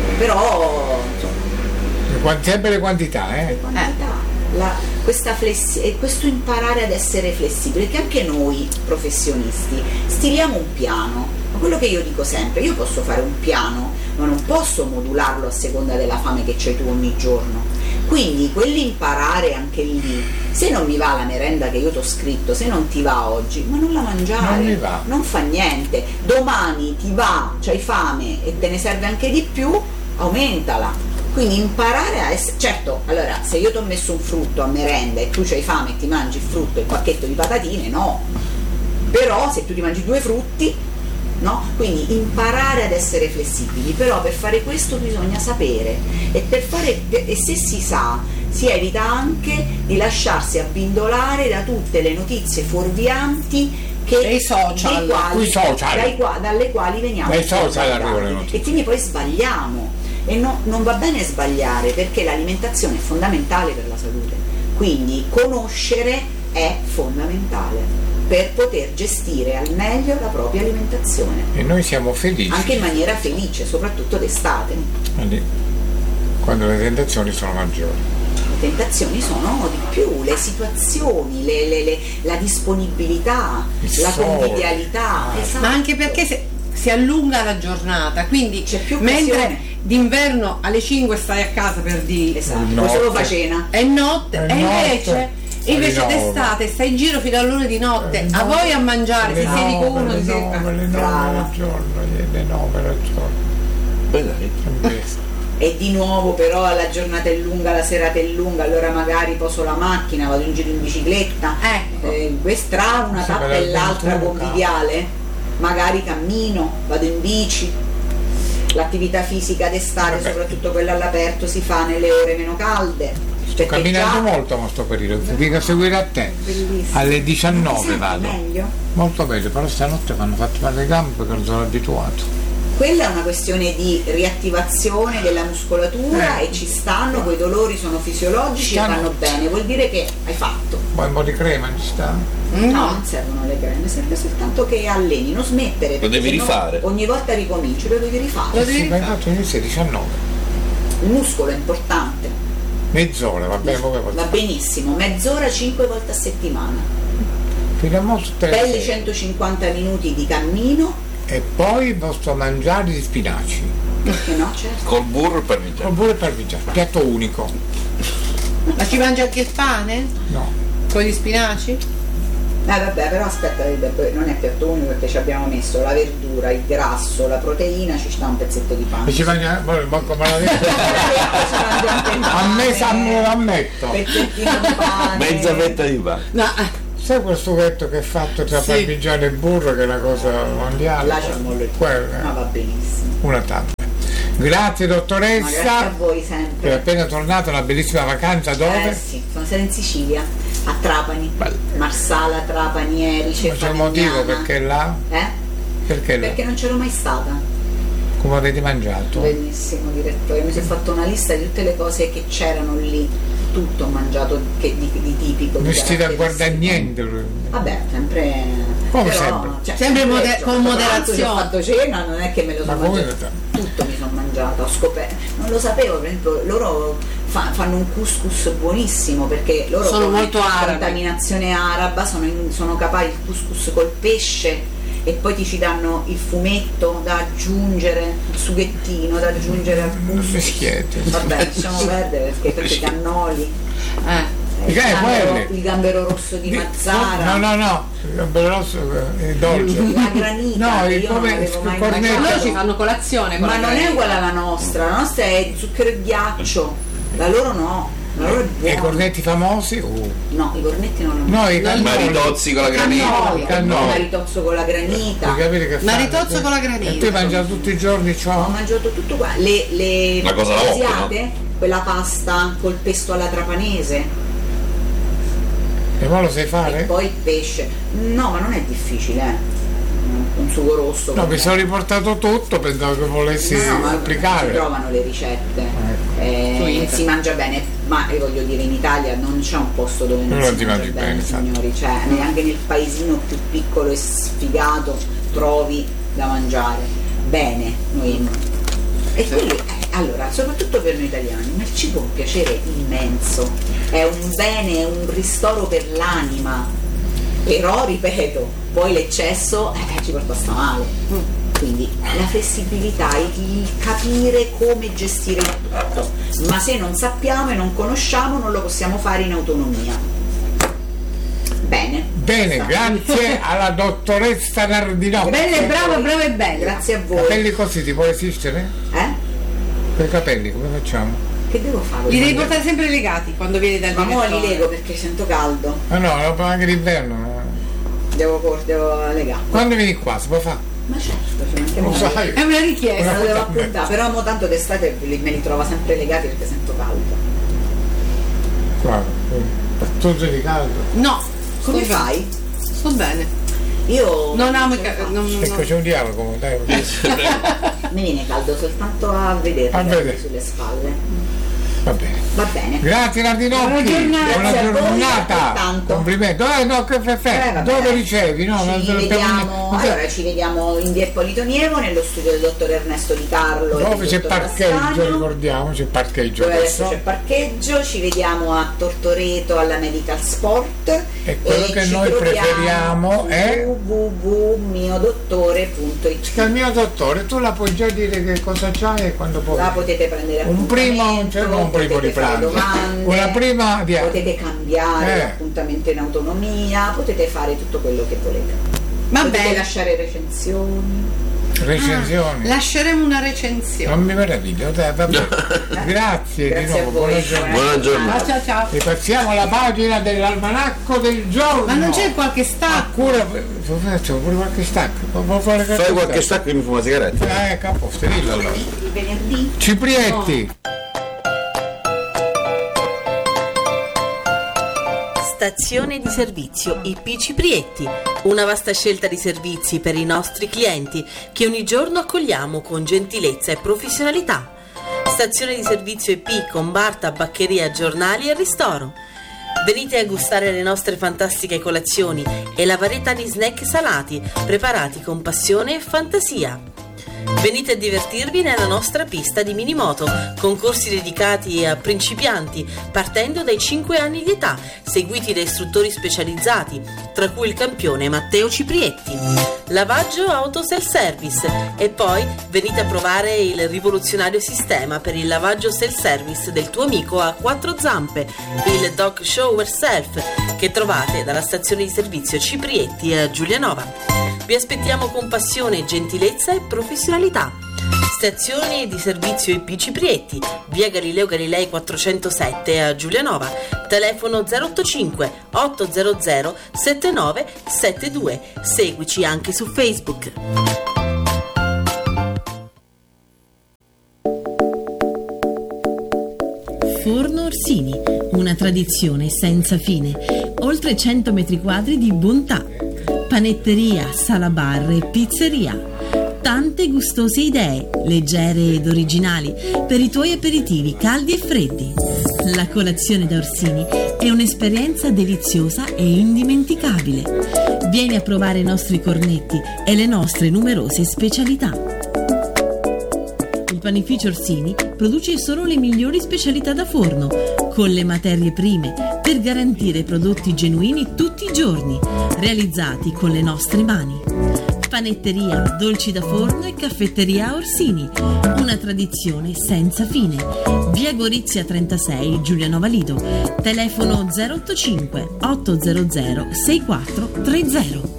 Però insomma, Quan- Sempre le quantità, eh. quantità, la- questa flessi- e questo imparare ad essere flessibili, che anche noi professionisti stiliamo un piano, ma quello che io dico sempre, io posso fare un piano ma non posso modularlo a seconda della fame che c'hai tu ogni giorno, quindi quell'imparare anche lì, se non mi va la merenda che io ti ho scritto, se non ti va oggi, ma non la mangiare, Non mi va. non fa niente, domani ti va, c'hai fame e te ne serve anche di più, aumentala. Quindi imparare a essere, certo, allora se io ti ho messo un frutto a merenda e tu c'hai fame e ti mangi il frutto e il pacchetto di patatine, no, però se tu ti mangi due frutti, no? Quindi imparare ad essere flessibili, però per fare questo bisogna sapere e, per fare, e se si sa si evita anche di lasciarsi abbindolare da tutte le notizie fuorvianti che, dei social, dei quali, Sui social. dai qua- dalle quali veniamo Dai social bombardati. arrivano le notizie. E quindi poi sbagliamo e no- non va bene sbagliare perché l'alimentazione è fondamentale per la salute, quindi conoscere è fondamentale per poter gestire al meglio la propria alimentazione, E noi siamo felici. anche in maniera felice, soprattutto d'estate. Quindi, quando le tentazioni sono maggiori. Le tentazioni sono di più, le situazioni, le- le- le- la disponibilità, Il la sole. convivialità, esatto. ma anche perché se, si allunga la giornata, quindi C'è più mentre occasione. d'inverno alle cinque stai a casa per dire Esatto, Notte. poi solo fa cena. è notte È e invece, notte. e invece Alle nove. d'estate stai in giro fino all'ora di notte, Alle a nove. voi a mangiare, Le se siedi con nove, uno le ti siedi- nove, le Brava. nove al giorno, le nove al giorno. Beh, dai. Invece. E di nuovo però la giornata è lunga, la serata è lunga, allora magari poso la macchina, vado in giro in bicicletta, Ecco. eh, questa tra una Sì, tappa per e l'altra l'avventura. conviviale, magari cammino, vado in bici. L'attività fisica d'estate, Vabbè. soprattutto quella all'aperto, si fa nelle ore meno calde. Sto camminando molto in questo periodo, ti dico a seguire a te. Bellissimo. Alle diciannove Ti senti vado. meglio? Molto meglio, però stanotte mi hanno fatto male le gambe perché non sono abituato. Quella è una questione di riattivazione della muscolatura Eh. e ci stanno, quei dolori sono fisiologici Stanno. e vanno bene, vuol dire che hai fatto. Poi un po' di crema ci sta. No, non servono le creme, serve soltanto che alleni, non smettere. perché devi sennò rifare. Ogni volta ricominci, lo devi rifare. Lo devi Sì, ma rifare. infatti inizia alle diciannove. Il muscolo è importante, Mezz'ora, va bene come va va. benissimo, mezz'ora cinque volte a settimana, Fino a mo' tutte le belli sere. centocinquanta minuti di cammino, E poi posso mangiare di spinaci. perché no, certo. Col burro e parmigiano. Oppure parmigiano, piatto unico. Ma ci mangi anche il pane? No. Con gli spinaci? Eh vabbè, però aspetta, non è piatto unico perché ci abbiamo messo la verdura, il grasso, la proteina, ci sta un pezzetto di pane. E ci mangia, poi manco me la detto. A me sa- ammetto. Pezzettino di pane. Mezza fetta di pane. No, eh, Sai quel sughetto che è fatto tra Sì. parmigiano e burro che è una cosa mondiale? Là c'è un mollo di Quella, No, va benissimo. una tappa. Grazie Ma dottoressa. grazie a voi È sempre. appena tornata una bellissima vacanza dove? Eh sì, sono stata in Sicilia, a Trapani, Marsala, Trapani, Erice, Ma c'è un motivo Favignana. perché là? Eh? Perché là? Perché non c'ero mai stata. Come avete mangiato? Benissimo direttore, mi sono fatto una lista di tutte le cose che c'erano lì, tutto ho mangiato che- di, di tipico. di Non state a caratteristico. guardare niente. Vabbè, sempre. Come però, sempre? cioè, Sempre sempre, moder- cioè, con ho fatto moderazione. pranzo, ci ho fatto cena, non è che me lo Ma sono come mangiato. Tutto mi sono mangiato, ho scoperto. Non lo sapevo, per esempio, loro fa- fanno un couscous buonissimo perché loro Sono come molto arabi. contaminazione araba sono, in- sono capaci il couscous col pesce e poi ti ci danno il fumetto da aggiungere, il sughettino da aggiungere al couscous. Mischiette. Vabbè, lasciamo perdere perché perché i cannoli, eh. eh, il, Eh, gambero, quelle. il gambero rosso di Mazzara. No, no, no, il gambero rosso è dolce. La granita, No, che il io non come avevo mai cornetto. mangiato. Loro ci fanno colazione con Ma la non è granita. uguale alla nostra, la nostra è zucchero e ghiaccio, la loro no, la loro è E i buona. cornetti famosi? Uh. No, i cornetti non li ho No, i cannoli. Maritozzi con la granita. Cannoli, I cannoli. maritozzo con la granita. Devi capire che Maritozzo fare. con la granita. E tu hai mangiato tutti i giorni Ho ciò? mangiato tutto qua, le, le Una cosa alla volta, asiate, quella pasta col pesto alla trapanese. E poi lo sai fare? E poi il pesce. No, ma non è difficile, eh. Un sugo rosso. No, mi sono riportato tutto, pensavo che volessi no, no, applicare. Si trovano le ricette, eh, si mangia bene, ma io voglio dire, in Italia non c'è un posto dove non, non si mangia bene, bene signori, cioè neanche nel paesino più piccolo e sfigato trovi da mangiare bene. Noi e quello, eh, allora, soprattutto per noi italiani, ma il cibo è un piacere immenso, è un bene, è un ristoro per l'anima, però ripeto, poi l'eccesso eh, ci porta a sta male. Quindi la flessibilità, il capire come gestire il tutto, ma se non sappiamo e non conosciamo non lo possiamo fare in autonomia. Bene. Bene, grazie alla dottoressa Nardinotti. Bene, brava, brava e bella. Grazie a voi. Capelli così ti può resistere? Eh? Per i capelli come facciamo? Che devo fare? Li devi portare sempre legati quando vieni dal ma direttore. mo li lego perché sento caldo. Ah no, anche d'inverno. Devo, devo legare. Quando vieni qua si può fare? Ma certo, lo sai. È una richiesta. Lo devo appuntare, però mo tanto d'estate me li trovo sempre legati perché sento caldo. Guarda, tutto di caldo. No, come fai? Sto bene. Io non amo i capelli. Ecco, c'è un dialogo, dai. Mi viene caldo soltanto a vedere a vedere sulle spalle. Va bene. Va bene. Grazie Nardinotti. Buona giornata. Buona giornata. Complimento. Eh no, che perfetto. Eh, Dove ricevi? No, ci non vediamo, allora ci vediamo in via Ippolito Nievo nello studio del dottor Ernesto Di Carlo. Dove c'è parcheggio, Bassano. Ricordiamo, c'è parcheggio. Dove adesso c'è parcheggio, ci vediamo a Tortoreto alla Medical Sport. E quello e che noi preferiamo è w w w punto mio dottore punto i t. Il mio dottore, tu la puoi già dire che cosa c'hai e quando puoi. La potete prendere un primo, cioè non un primo di pranzo. Una prima di potete cambiare eh. l'appuntamento in autonomia, potete fare tutto quello che volete. Va potete bene. lasciare recensioni. Recensioni. Ah, lasceremo una recensione. Non mi meraviglio, dai, vabbè. Grazie, Grazie di nuovo, buona giornata. Buona giornata. Ciao ciao. E passiamo alla pagina dell'almanacco del giorno. Ma non c'è qualche stacco? Cura, faccio pure qualche stacco. Fare Fai qualche stacco e mi fumo una sigaretta. Eh, capo, sterilla allora. Venerdì. Ciprietti. No. Stazione di servizio I P Ciprietti, una vasta scelta di servizi per i nostri clienti che ogni giorno accogliamo con gentilezza e professionalità. Stazione di servizio I P con bar, tabaccheria, giornali e ristoro. Venite a gustare le nostre fantastiche colazioni e la varietà di snack salati preparati con passione e fantasia. Venite a divertirvi nella nostra pista di minimoto, con corsi dedicati a principianti partendo dai cinque anni di età, seguiti da istruttori specializzati, tra cui il campione Matteo Ciprietti. Lavaggio auto self-service e poi venite a provare il rivoluzionario sistema per il lavaggio self-service del tuo amico a quattro zampe, il Dog Shower Self, che trovate dalla stazione di servizio Ciprietti a Giulianova. Vi aspettiamo con passione, gentilezza e professionalità. Stazione di servizio I P Ciprietti, via Galileo Galilei quattrocentosette a Giulianova, telefono zero otto cinque otto zero zero sette nove sette due. Seguici anche su Facebook. Forno Orsini, una tradizione senza fine, oltre cento metri quadri di bontà. Panetteria, sala bar e pizzeria. Tante gustose idee, leggere ed originali, per i tuoi aperitivi caldi e freddi. La colazione da Orsini è un'esperienza deliziosa e indimenticabile. Vieni a provare i nostri cornetti e le nostre numerose specialità. Il panificio Orsini produce solo le migliori specialità da forno, con le materie prime, per garantire prodotti genuini tutti i giorni, realizzati con le nostre mani. Panetteria, dolci da forno e caffetteria Orsini, una tradizione senza fine. Via Gorizia trentasei, Giulianova Lido, telefono zero otto cinque otto zero zero sei quattro tre zero.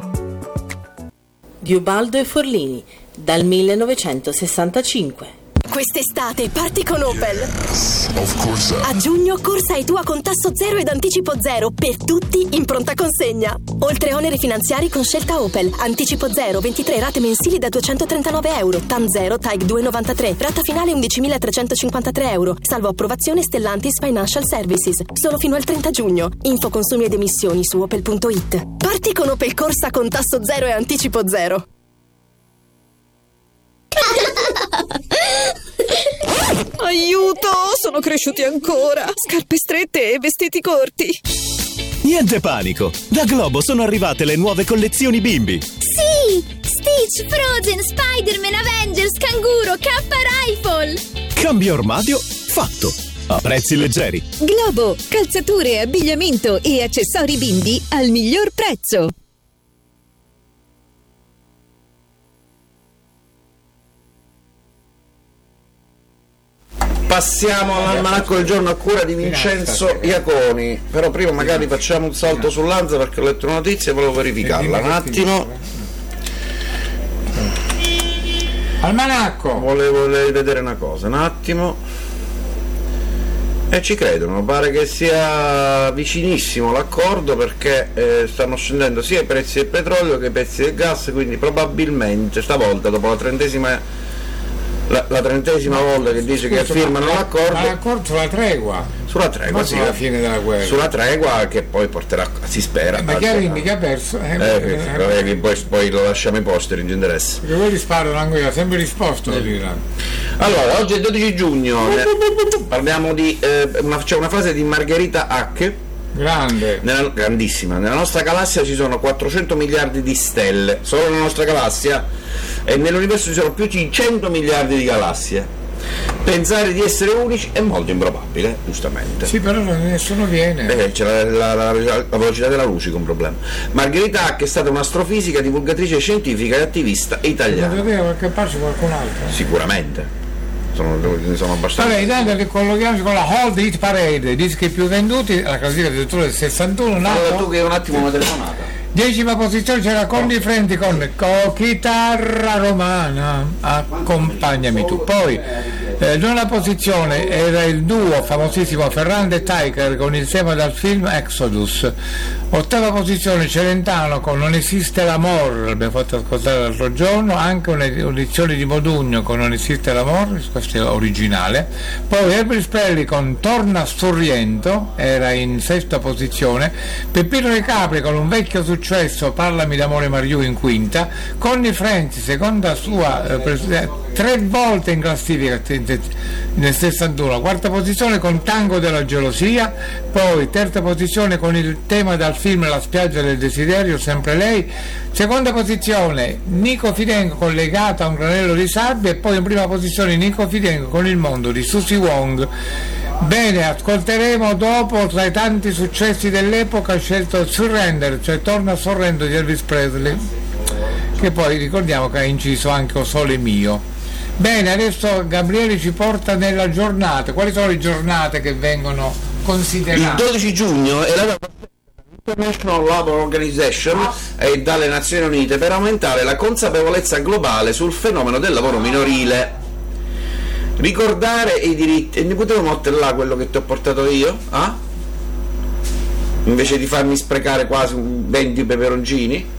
Di Ubaldo e Forlini, dal millenovecentosessantacinque. Quest'estate parti con Opel. A giugno corsa e tua con tasso zero ed anticipo zero per tutti in pronta consegna. Oltre oneri finanziari con scelta Opel. Anticipo zero, ventitré rate mensili da duecentotrentanove euro. T A N zero, T A I C duecentonovantatré. Rata finale undicimilatrecentocinquantatré euro. Salvo approvazione Stellantis Financial Services. Solo fino al trenta giugno. Info consumi ed emissioni su opel punto it. Parti con Opel Corsa con tasso zero e anticipo zero. Aiuto, sono cresciuti ancora. Scarpe strette e vestiti corti. Niente panico, da Globo sono arrivate le nuove collezioni bimbi. Sì, Stitch, Frozen, Spider-Man, Avengers, Canguro, K Rifle. Cambio armadio fatto, a prezzi leggeri. Globo, calzature, abbigliamento e accessori bimbi al miglior prezzo. Passiamo all'almanacco del giorno a cura di Vincenzo Iaconi, però prima magari facciamo un salto sull'Anza perché ho letto una notizia e volevo verificarla un attimo. Almanacco! Volevo vedere una cosa, un attimo. E ci credono, pare che sia vicinissimo l'accordo perché eh, stanno scendendo sia i prezzi del petrolio che i prezzi del gas, quindi probabilmente stavolta dopo la trentesima La, la trentesima volta che dice che firmano l'accordo. Ma l'accordo sulla tregua. Sulla tregua, sì. Sulla fine della guerra. Sulla tregua che poi porterà, si spera. Eh, ma Chiarini che ha perso. Eh, eh, eh, eh, poi, poi lo lasciamo ai posteri, non ci interessa. Perché quelli sparano anche io, ho sempre risposto. Eh. Allora, oggi è il dodici giugno, ne, parliamo di. Eh, una, c'è una frase di Margherita Hack. Grande. Nella, grandissima. Nella nostra galassia ci sono quattrocento miliardi di stelle, solo nella nostra galassia, e nell'universo ci sono più di cento miliardi di galassie. Pensare di essere unici è molto improbabile, giustamente. Sì, però nessuno viene. Eh, c'è la, la, la, la velocità della luce che è un problema. Margherita Hack è stata un'astrofisica, divulgatrice scientifica e attivista italiana. Ma deve qualche parte qualcun altro? Sicuramente. Sono, sono abbastanza. Vabbè, intanto che collochiamoci con la Hold Hit Parade, i dischi più venduti, la classifica addirittura del sessantuno. Allora tu che un attimo una telefonata. Decima posizione c'era Conny Friendly con Chitarra Romana, accompagnami tu. Poi eh, nona posizione era il duo famosissimo Ferrante e Tiger con il tema dal film Exodus. Ottava posizione Celentano con Non esiste l'amor, l'abbiamo fatto ascoltare l'altro giorno, anche un'edizione di Modugno con Non esiste l'amor, questo è originale. Poi Elvis Presley con Torna Sorriento era in sesta posizione, Peppino De Capri con un vecchio successo, Parlami d'amore Mariù in quinta, Conny Francis seconda sua eh, pres- tre volte in classifica nel sessantuno, quarta posizione con Tango della gelosia, poi terza posizione con il tema dal film La spiaggia del desiderio, sempre lei, seconda posizione Nico Fidenco con Legata a un granello di sabbia, e poi in prima posizione Nico Fidenco con Il mondo di Susie Wong. Bene, ascolteremo dopo, tra i tanti successi dell'epoca, scelto Surrender, cioè Torna sorrendo di Elvis Presley, che poi ricordiamo che ha inciso anche O Sole Mio. Bene, adesso Gabriele ci porta nella giornata. Quali sono le giornate che vengono considerate? Il dodici giugno è la International Labour Organization e dalle Nazioni Unite per aumentare la consapevolezza globale sul fenomeno del lavoro minorile. Ricordare i diritti. E ne potevo mettere là quello che ti ho portato io? Ah? Invece di farmi sprecare quasi venti peperoncini?